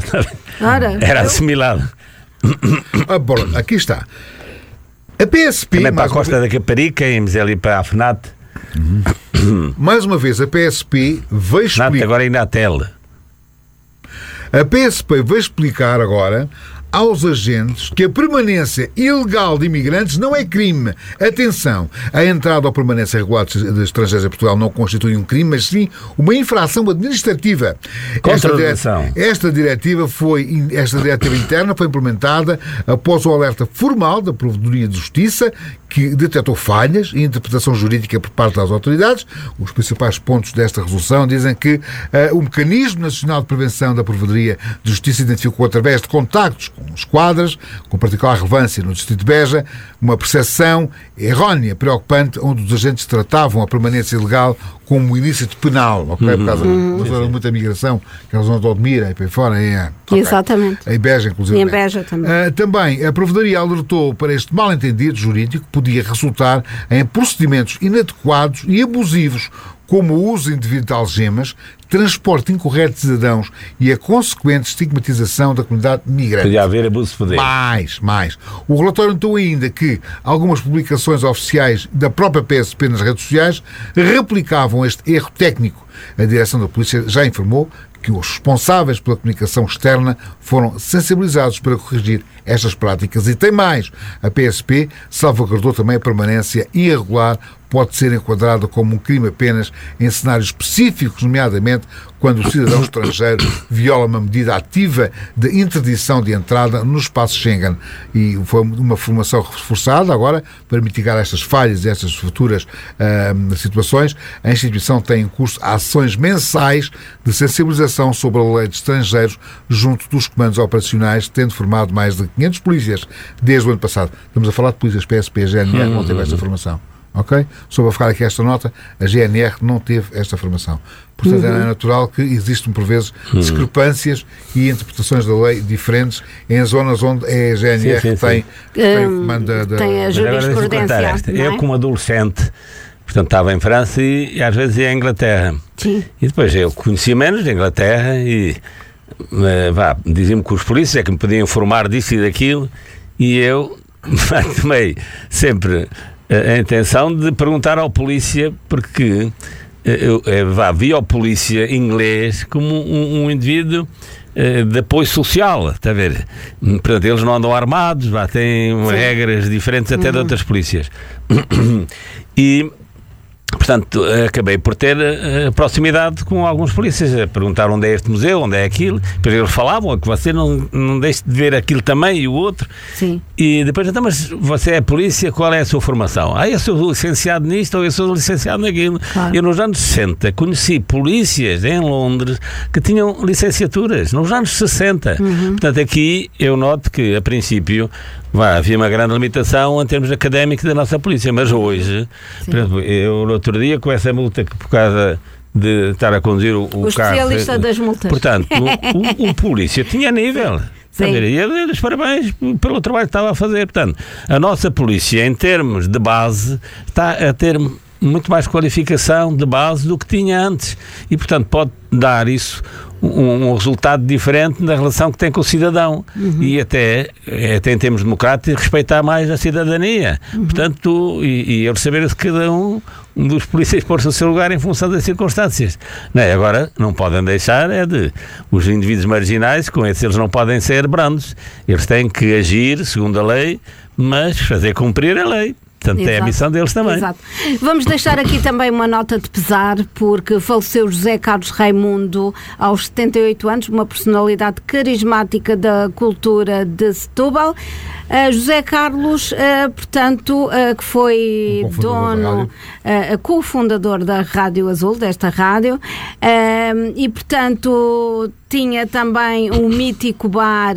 Era assimilado. Aqui está. A PSP... Também para a Costa da Caparica, íamos ali para a FNAT. Mais uma vez, a PSP veio explicar... FNAT agora ainda há tele. A PSP veio explicar agora aos agentes que a permanência ilegal de imigrantes não é crime. Atenção, a entrada ou permanência regular de estrangeiros em Portugal não constitui um crime, mas sim uma infração administrativa. Esta diretiva interna foi implementada após o alerta formal da Provedoria de Justiça, que detectou falhas e interpretação jurídica por parte das autoridades. Os principais pontos desta resolução dizem que o Mecanismo Nacional de Prevenção da Provedoria de Justiça identificou, através de contactos com esquadras, com particular relevância no distrito de Beja, uma percepção errónea, preocupante, onde os agentes tratavam a permanência ilegal como um ilícito penal, ok? Por causa de muita migração, aquela zona de Odmira e para fora. Exatamente. Em Beja, inclusive. E em Beja também. Também, a Provedoria alertou para este mal-entendido jurídico que podia resultar em procedimentos inadequados e abusivos, como o uso indevido de algemas, transporte incorreto de cidadãos e a consequente estigmatização da comunidade migrante. Podia haver abuso de poder. Mais. O relatório notou ainda que algumas publicações oficiais da própria PSP nas redes sociais replicavam este erro técnico. A direção da polícia já informou que os responsáveis pela comunicação externa foram sensibilizados para corrigir estas práticas. E tem mais. A PSP salvaguardou também a permanência irregular, pode ser enquadrada como um crime apenas em cenários específicos, nomeadamente quando o cidadão estrangeiro viola uma medida ativa de interdição de entrada no espaço Schengen. E foi uma formação reforçada agora para mitigar estas falhas e estas futuras situações. A instituição tem em curso ações mensais de sensibilização sobre a lei de estrangeiros junto dos comandos operacionais, tendo formado mais de 500 polícias desde o ano passado. Estamos a falar de polícias PSP, GNR, não teve esta formação. Ok? Só para ficar aqui esta nota, a GNR não teve esta formação. Portanto, é natural que existam, por vezes, discrepâncias e interpretações da lei diferentes em zonas onde é a GNR que tem comando tem a jurisprudência. Eu, como adolescente, portanto, estava em França e às vezes ia à Inglaterra. Sim. E depois eu conhecia menos da Inglaterra e diziam-me que os polícias é que me podiam informar disso e daquilo, e eu tomei sempre a intenção de perguntar ao polícia, porque via o polícia inglês como um indivíduo de apoio social, está a ver? Portanto, eles não andam armados, têm regras diferentes até de outras polícias. E, portanto, acabei por ter proximidade com alguns polícias. Perguntaram onde é este museu, onde é aquilo. Depois eles falavam que você não deixe de ver aquilo também e o outro. Sim. E depois, então, mas você é polícia, qual é a sua formação? Eu sou licenciado nisto ou eu sou licenciado naquilo. Claro. Eu nos anos 60 conheci polícias em Londres que tinham licenciaturas, nos anos 60. Portanto, aqui eu noto que, a princípio, havia uma grande limitação em termos académicos da nossa polícia, mas hoje, por exemplo, eu no outro dia, com essa multa que por causa de estar a conduzir o carro... especialista das multas. Portanto, o polícia tinha nível. E eu dei-lhes parabéns pelo trabalho que estava a fazer. Portanto, a nossa polícia, em termos de base, está a ter muito mais qualificação de base do que tinha antes. E, portanto, pode dar isso um resultado diferente na relação que tem com o cidadão e até em termos democráticos respeitar mais a cidadania. Portanto, e eles saberem que cada um dos polícias pôr-se no seu lugar em função das circunstâncias. Agora, não podem deixar os indivíduos marginais, com esses eles não podem ser brandos. Eles têm que agir segundo a lei, mas fazer cumprir a lei. Portanto, exato, é a missão deles também. Exato. Vamos deixar aqui também uma nota de pesar, porque faleceu José Carlos Raimundo aos 78 anos, uma personalidade carismática da cultura de Setúbal. José Carlos, portanto, que foi cofundador da Rádio Azul, desta rádio, e, portanto, tinha também um mítico bar,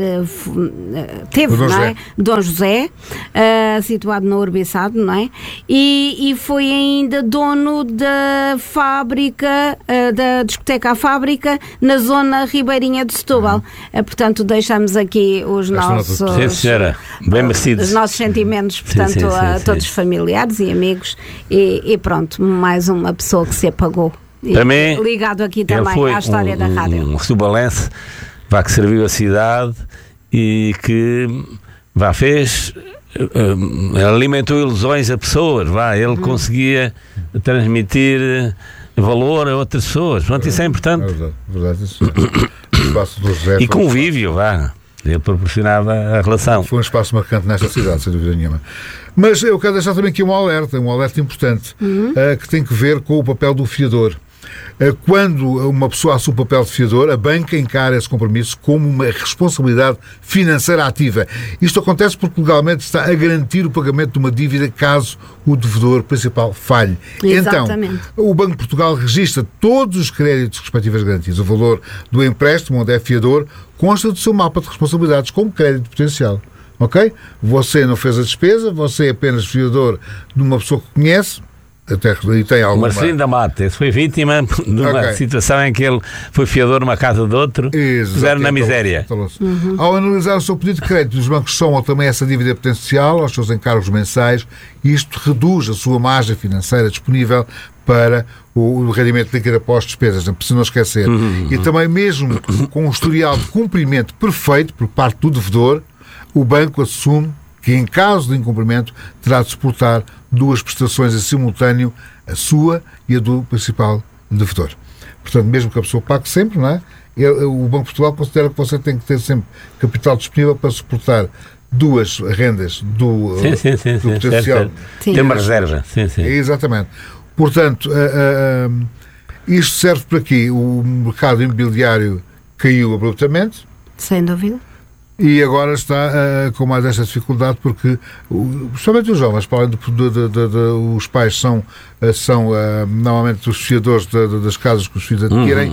Dom José, situado na Urbiçado, não é? E foi ainda dono da fábrica, da discoteca à Fábrica, na zona ribeirinha de Setúbal. Portanto, deixamos aqui os nossos... Sim, senhora. Bem merecidos. Os nossos sentimentos, portanto, sim, a todos os familiares e amigos e pronto, mais uma pessoa que se apagou. Também, ligado aqui também à história da rádio. Um setubalense que serviu a cidade e que fez, alimentou ilusões a pessoas, ele conseguia transmitir valor a outras pessoas. Pronto, isso é importante. Verdade, isso é. E convívio, ele proporcionava a relação. Foi um espaço marcante nesta cidade, sem dúvida nenhuma. Mas eu quero deixar também aqui um alerta importante, que tem que ver com o papel do fiador. Quando uma pessoa assume o papel de fiador, a banca encara esse compromisso como uma responsabilidade financeira ativa. Isto acontece porque legalmente está a garantir o pagamento de uma dívida caso o devedor principal falhe. Exatamente. Então, o Banco de Portugal registra todos os créditos respectivas garantias. O valor do empréstimo, onde é fiador, consta do seu mapa de responsabilidades como crédito potencial. Ok? Você não fez a despesa, você é apenas fiador de uma pessoa que conhece, e tem alguma... Marcelino da Mata, esse foi vítima de uma situação em que ele foi fiador numa casa de outro, puseram na miséria. Ao analisar o seu pedido de crédito, os bancos somam também essa dívida potencial aos seus encargos mensais e isto reduz a sua margem financeira disponível para o rendimento líquido após despesas, não precisa não esquecer. E também mesmo com um historial de cumprimento perfeito por parte do devedor, o banco assume que, em caso de incumprimento, terá de suportar duas prestações em simultâneo, a sua e a do principal devedor. Portanto, mesmo que a pessoa pague sempre, não é? O Banco de Portugal considera que você tem que ter sempre capital disponível para suportar duas rendas do potencial. Tem uma reserva. Exatamente. Portanto, isto serve para quê? O mercado imobiliário caiu abruptamente. Sem dúvida. E agora está com mais esta dificuldade porque, principalmente os jovens, para além os pais são normalmente os fiadores das casas que os filhos adquirem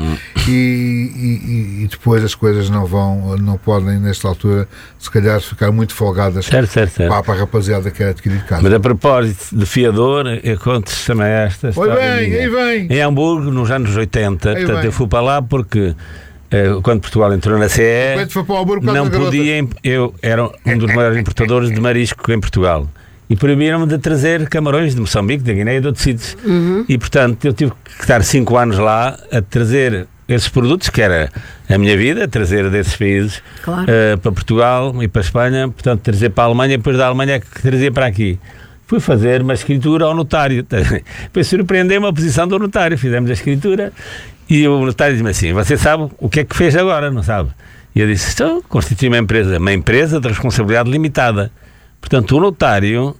e depois as coisas não podem, nesta altura, se calhar ficar muito folgadas para a rapaziada que quer adquirir casa. Mas a propósito de fiador, eu conto-se também esta história. Aí vem! Em Hamburgo, nos anos 80, portanto, eu fui para lá porque... Quando Portugal entrou na CE, não podia. Eu era um dos maiores importadores de marisco em Portugal e proibiram-me de trazer camarões de Moçambique, de Guiné e de outros sítios. E, portanto, eu tive que estar 5 anos lá a trazer esses produtos, que era a minha vida, trazer desses países para Portugal e para a Espanha, portanto, trazer para a Alemanha, depois da Alemanha que trazia para aqui. fui fazer uma escritura ao notário. Depois surpreendeu-me a posição do notário. Fizemos a escritura e o notário disse-me assim: você sabe o que é que fez agora, não sabe? E eu disse: constitui uma empresa de responsabilidade limitada. Portanto, o notário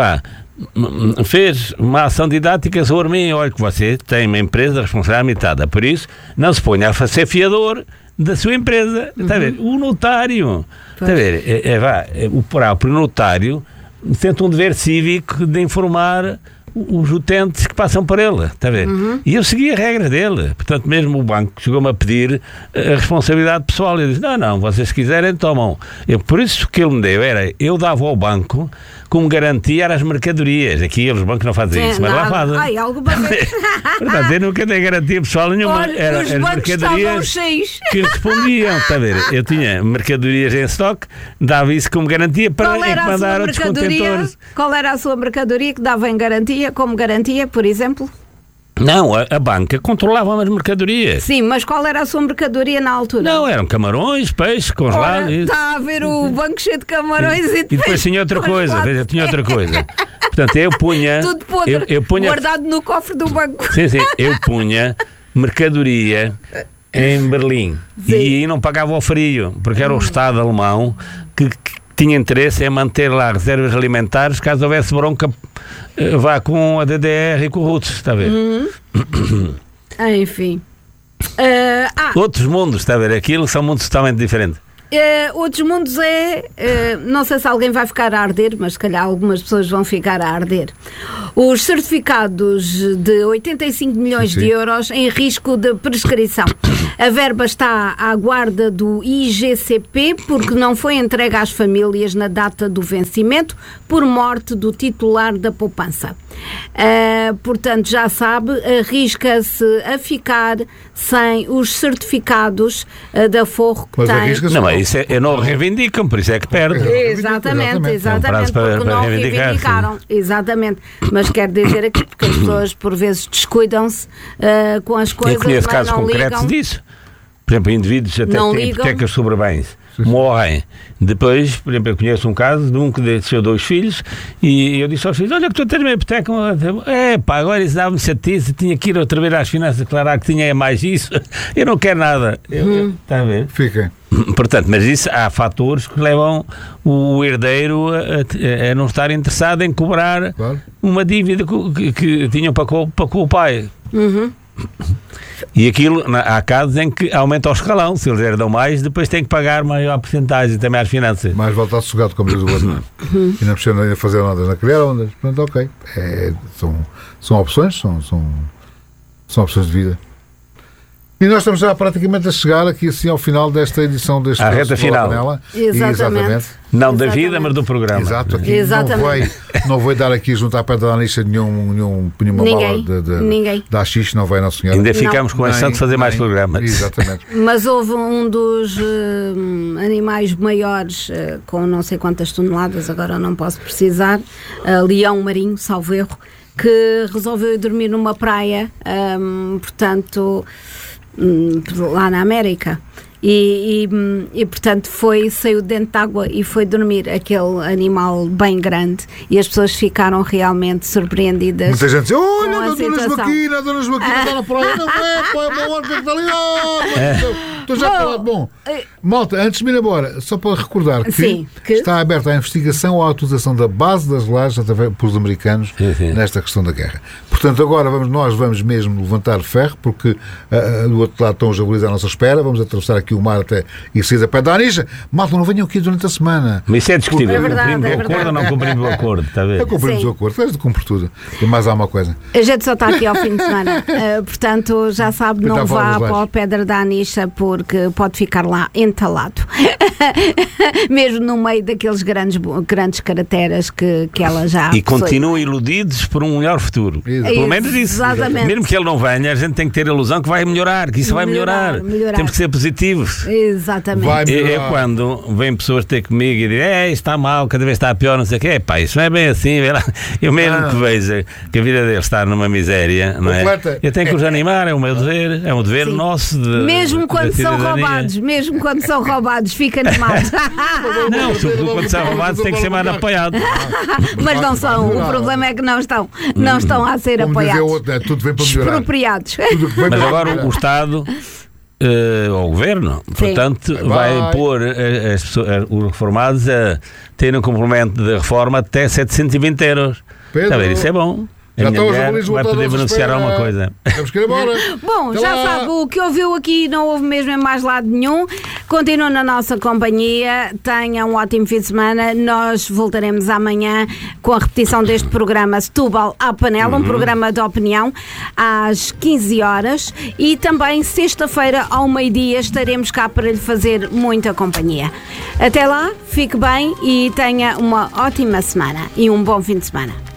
fez uma ação didática sobre mim. Olha que você tem uma empresa de responsabilidade limitada, por isso não se ponha a ser fiador da sua empresa. Está a ver? O notário, está a ver? O próprio notário sente um dever cívico de informar os utentes que passam por ele, está a ver? E eu segui a regra dele. Portanto, mesmo o banco chegou-me a pedir a responsabilidade pessoal. Eu disse: não, vocês quiserem, tomam. Por isso que ele me deu eu dava ao banco como garantia as mercadorias. Aqui os bancos não fazem isso, mas lá fazem. Portanto, eu nunca dei garantia pessoal nenhuma. Era as mercadorias que respondiam, está a ver? Eu tinha mercadorias em estoque, dava isso como garantia para encomendar outros contentores. Qual era a sua mercadoria que dava em garantia, como garantia, por exemplo? Não, a banca controlava as mercadorias. Sim, mas qual era a sua mercadoria na altura? Não, eram camarões, peixes, congelados. Está a ver o banco cheio de camarões e depois tinha outra coisa. Portanto, eu punha... Tudo podre, guardado no cofre do banco. Sim, eu punha mercadoria em Berlim. Sim. E aí não pagava o frio, porque era o Estado alemão que tinha interesse em manter lá reservas alimentares caso houvesse bronca com a DDR e com o Roots, está a ver? Enfim. Outros mundos, está a ver? Aquilo são mundos totalmente diferentes. Outros mundos não sei se alguém vai ficar a arder, mas se calhar algumas pessoas vão ficar a arder. Os certificados de 85 milhões de euros em risco de prescrição. A verba está à guarda do IGCP porque não foi entregue às famílias na data do vencimento por morte do titular da poupança. Portanto, já sabe, arrisca-se a ficar sem os certificados de aforro que tem. Não, mas isso não reivindicam, por isso é que perdem. Exatamente, porque não reivindicaram. Exatamente. Mas quero dizer aqui, porque as pessoas por vezes descuidam-se com as coisas. Eu conheço casos concretos disso. Por exemplo, indivíduos até que têm hipotecas sobre bens. Morrem. Depois, por exemplo, eu conheço um caso de um que deixou 2 filhos e eu disse aos filhos: olha que tu tens uma hipoteca. Agora isso dava-me chatice, tinha que ir outra vez às finanças declarar que tinha mais isso. Eu não quero nada. Está a ver? Fiquem. Portanto, mas isso há fatores que levam o herdeiro a não estar interessado em cobrar uma dívida que tinham para com o pai. E aquilo, há casos em que aumenta o escalão. Se eles herdam mais, depois têm que pagar maior porcentagem também às finanças. Mais volta sossegado, como diz o outro. E não precisa ainda fazer ondas na criar ondas. Portanto, ok. São opções, são opções de vida. E nós estamos já praticamente a chegar aqui assim ao final desta edição deste à reta final. Panela. Exatamente. Não da vida, mas do programa. Exato. Aqui não vou dar aqui junto à pedra da Anisha nenhuma bala da Axis, não vai, Nossa Senhora. Ainda ficamos com a ação de fazer mais programas. Exatamente. Mas houve um dos animais maiores, com não sei quantas toneladas, agora não posso precisar, leão marinho, salvo erro, que resolveu dormir numa praia, portanto, lá na América. E portanto saiu dentro de água e foi dormir, aquele animal bem grande, e as pessoas ficaram realmente surpreendidas. Muita gente diz: olha, a Dona Joaquina está na praia. Não é uma hora que está ali. Estou já falado. Bom, malta, antes de ir embora, só para recordar que está aberta a investigação ou a utilização da base das lajes pelos americanos nesta questão da guerra. Portanto, agora nós vamos mesmo levantar ferro, porque do outro lado estão os jabulis à nossa espera. Vamos atravessar aqui o mar até e sair da pé da Anisha. Malta, não venham aqui durante a semana. Mas isso é discutível. Cumprimos o acordo ou não cumprimos o acordo? Está a ver? Cumprimos o acordo. Tens de cumprir tudo. E mais há uma coisa. A gente só está aqui ao fim de semana. Portanto, já sabe, não vá para a pedra da Anisha, porque pode ficar lá entalado. Mesmo no meio daqueles grandes crateras que ela já... E continuam iludidos por um melhor futuro. Pelo menos isso. Exatamente. Mesmo que ele não venha, a gente tem que ter a ilusão que vai melhorar, que isso vai melhorar. Temos que ser positivos. Exatamente. É quando vêm pessoas ter comigo e dizem: está mal, cada vez está pior, não sei o quê. Isso não é bem assim. Eu mesmo que vejo que a vida dele está numa miséria, não é? Eu tenho que os animar, é o meu dever, é um dever nosso de mesmo quando são roubados, mesmo quando são roubados, fica-nos mal. Não, sobretudo quando são roubados tem que ser mais apoiado. Mas não são, o problema é que não estão a ser apoiados. Tudo vem para melhorar. Expropriados. Mas agora o Estado, o Governo, portanto, vai pôr os reformados a terem um complemento de reforma até 720 euros. Está a ver, isso é bom. A minha mulher vai poder beneficiar alguma coisa. Temos que ir embora. Bom, já sabe, o que ouviu aqui não houve mesmo em mais lado nenhum. Continua na nossa companhia. Tenha um ótimo fim de semana. Nós voltaremos amanhã com a repetição deste programa Setúbal à Panela, um programa de opinião, às 15 horas. E também sexta-feira, ao meio-dia, estaremos cá para lhe fazer muita companhia. Até lá, fique bem e tenha uma ótima semana e um bom fim de semana.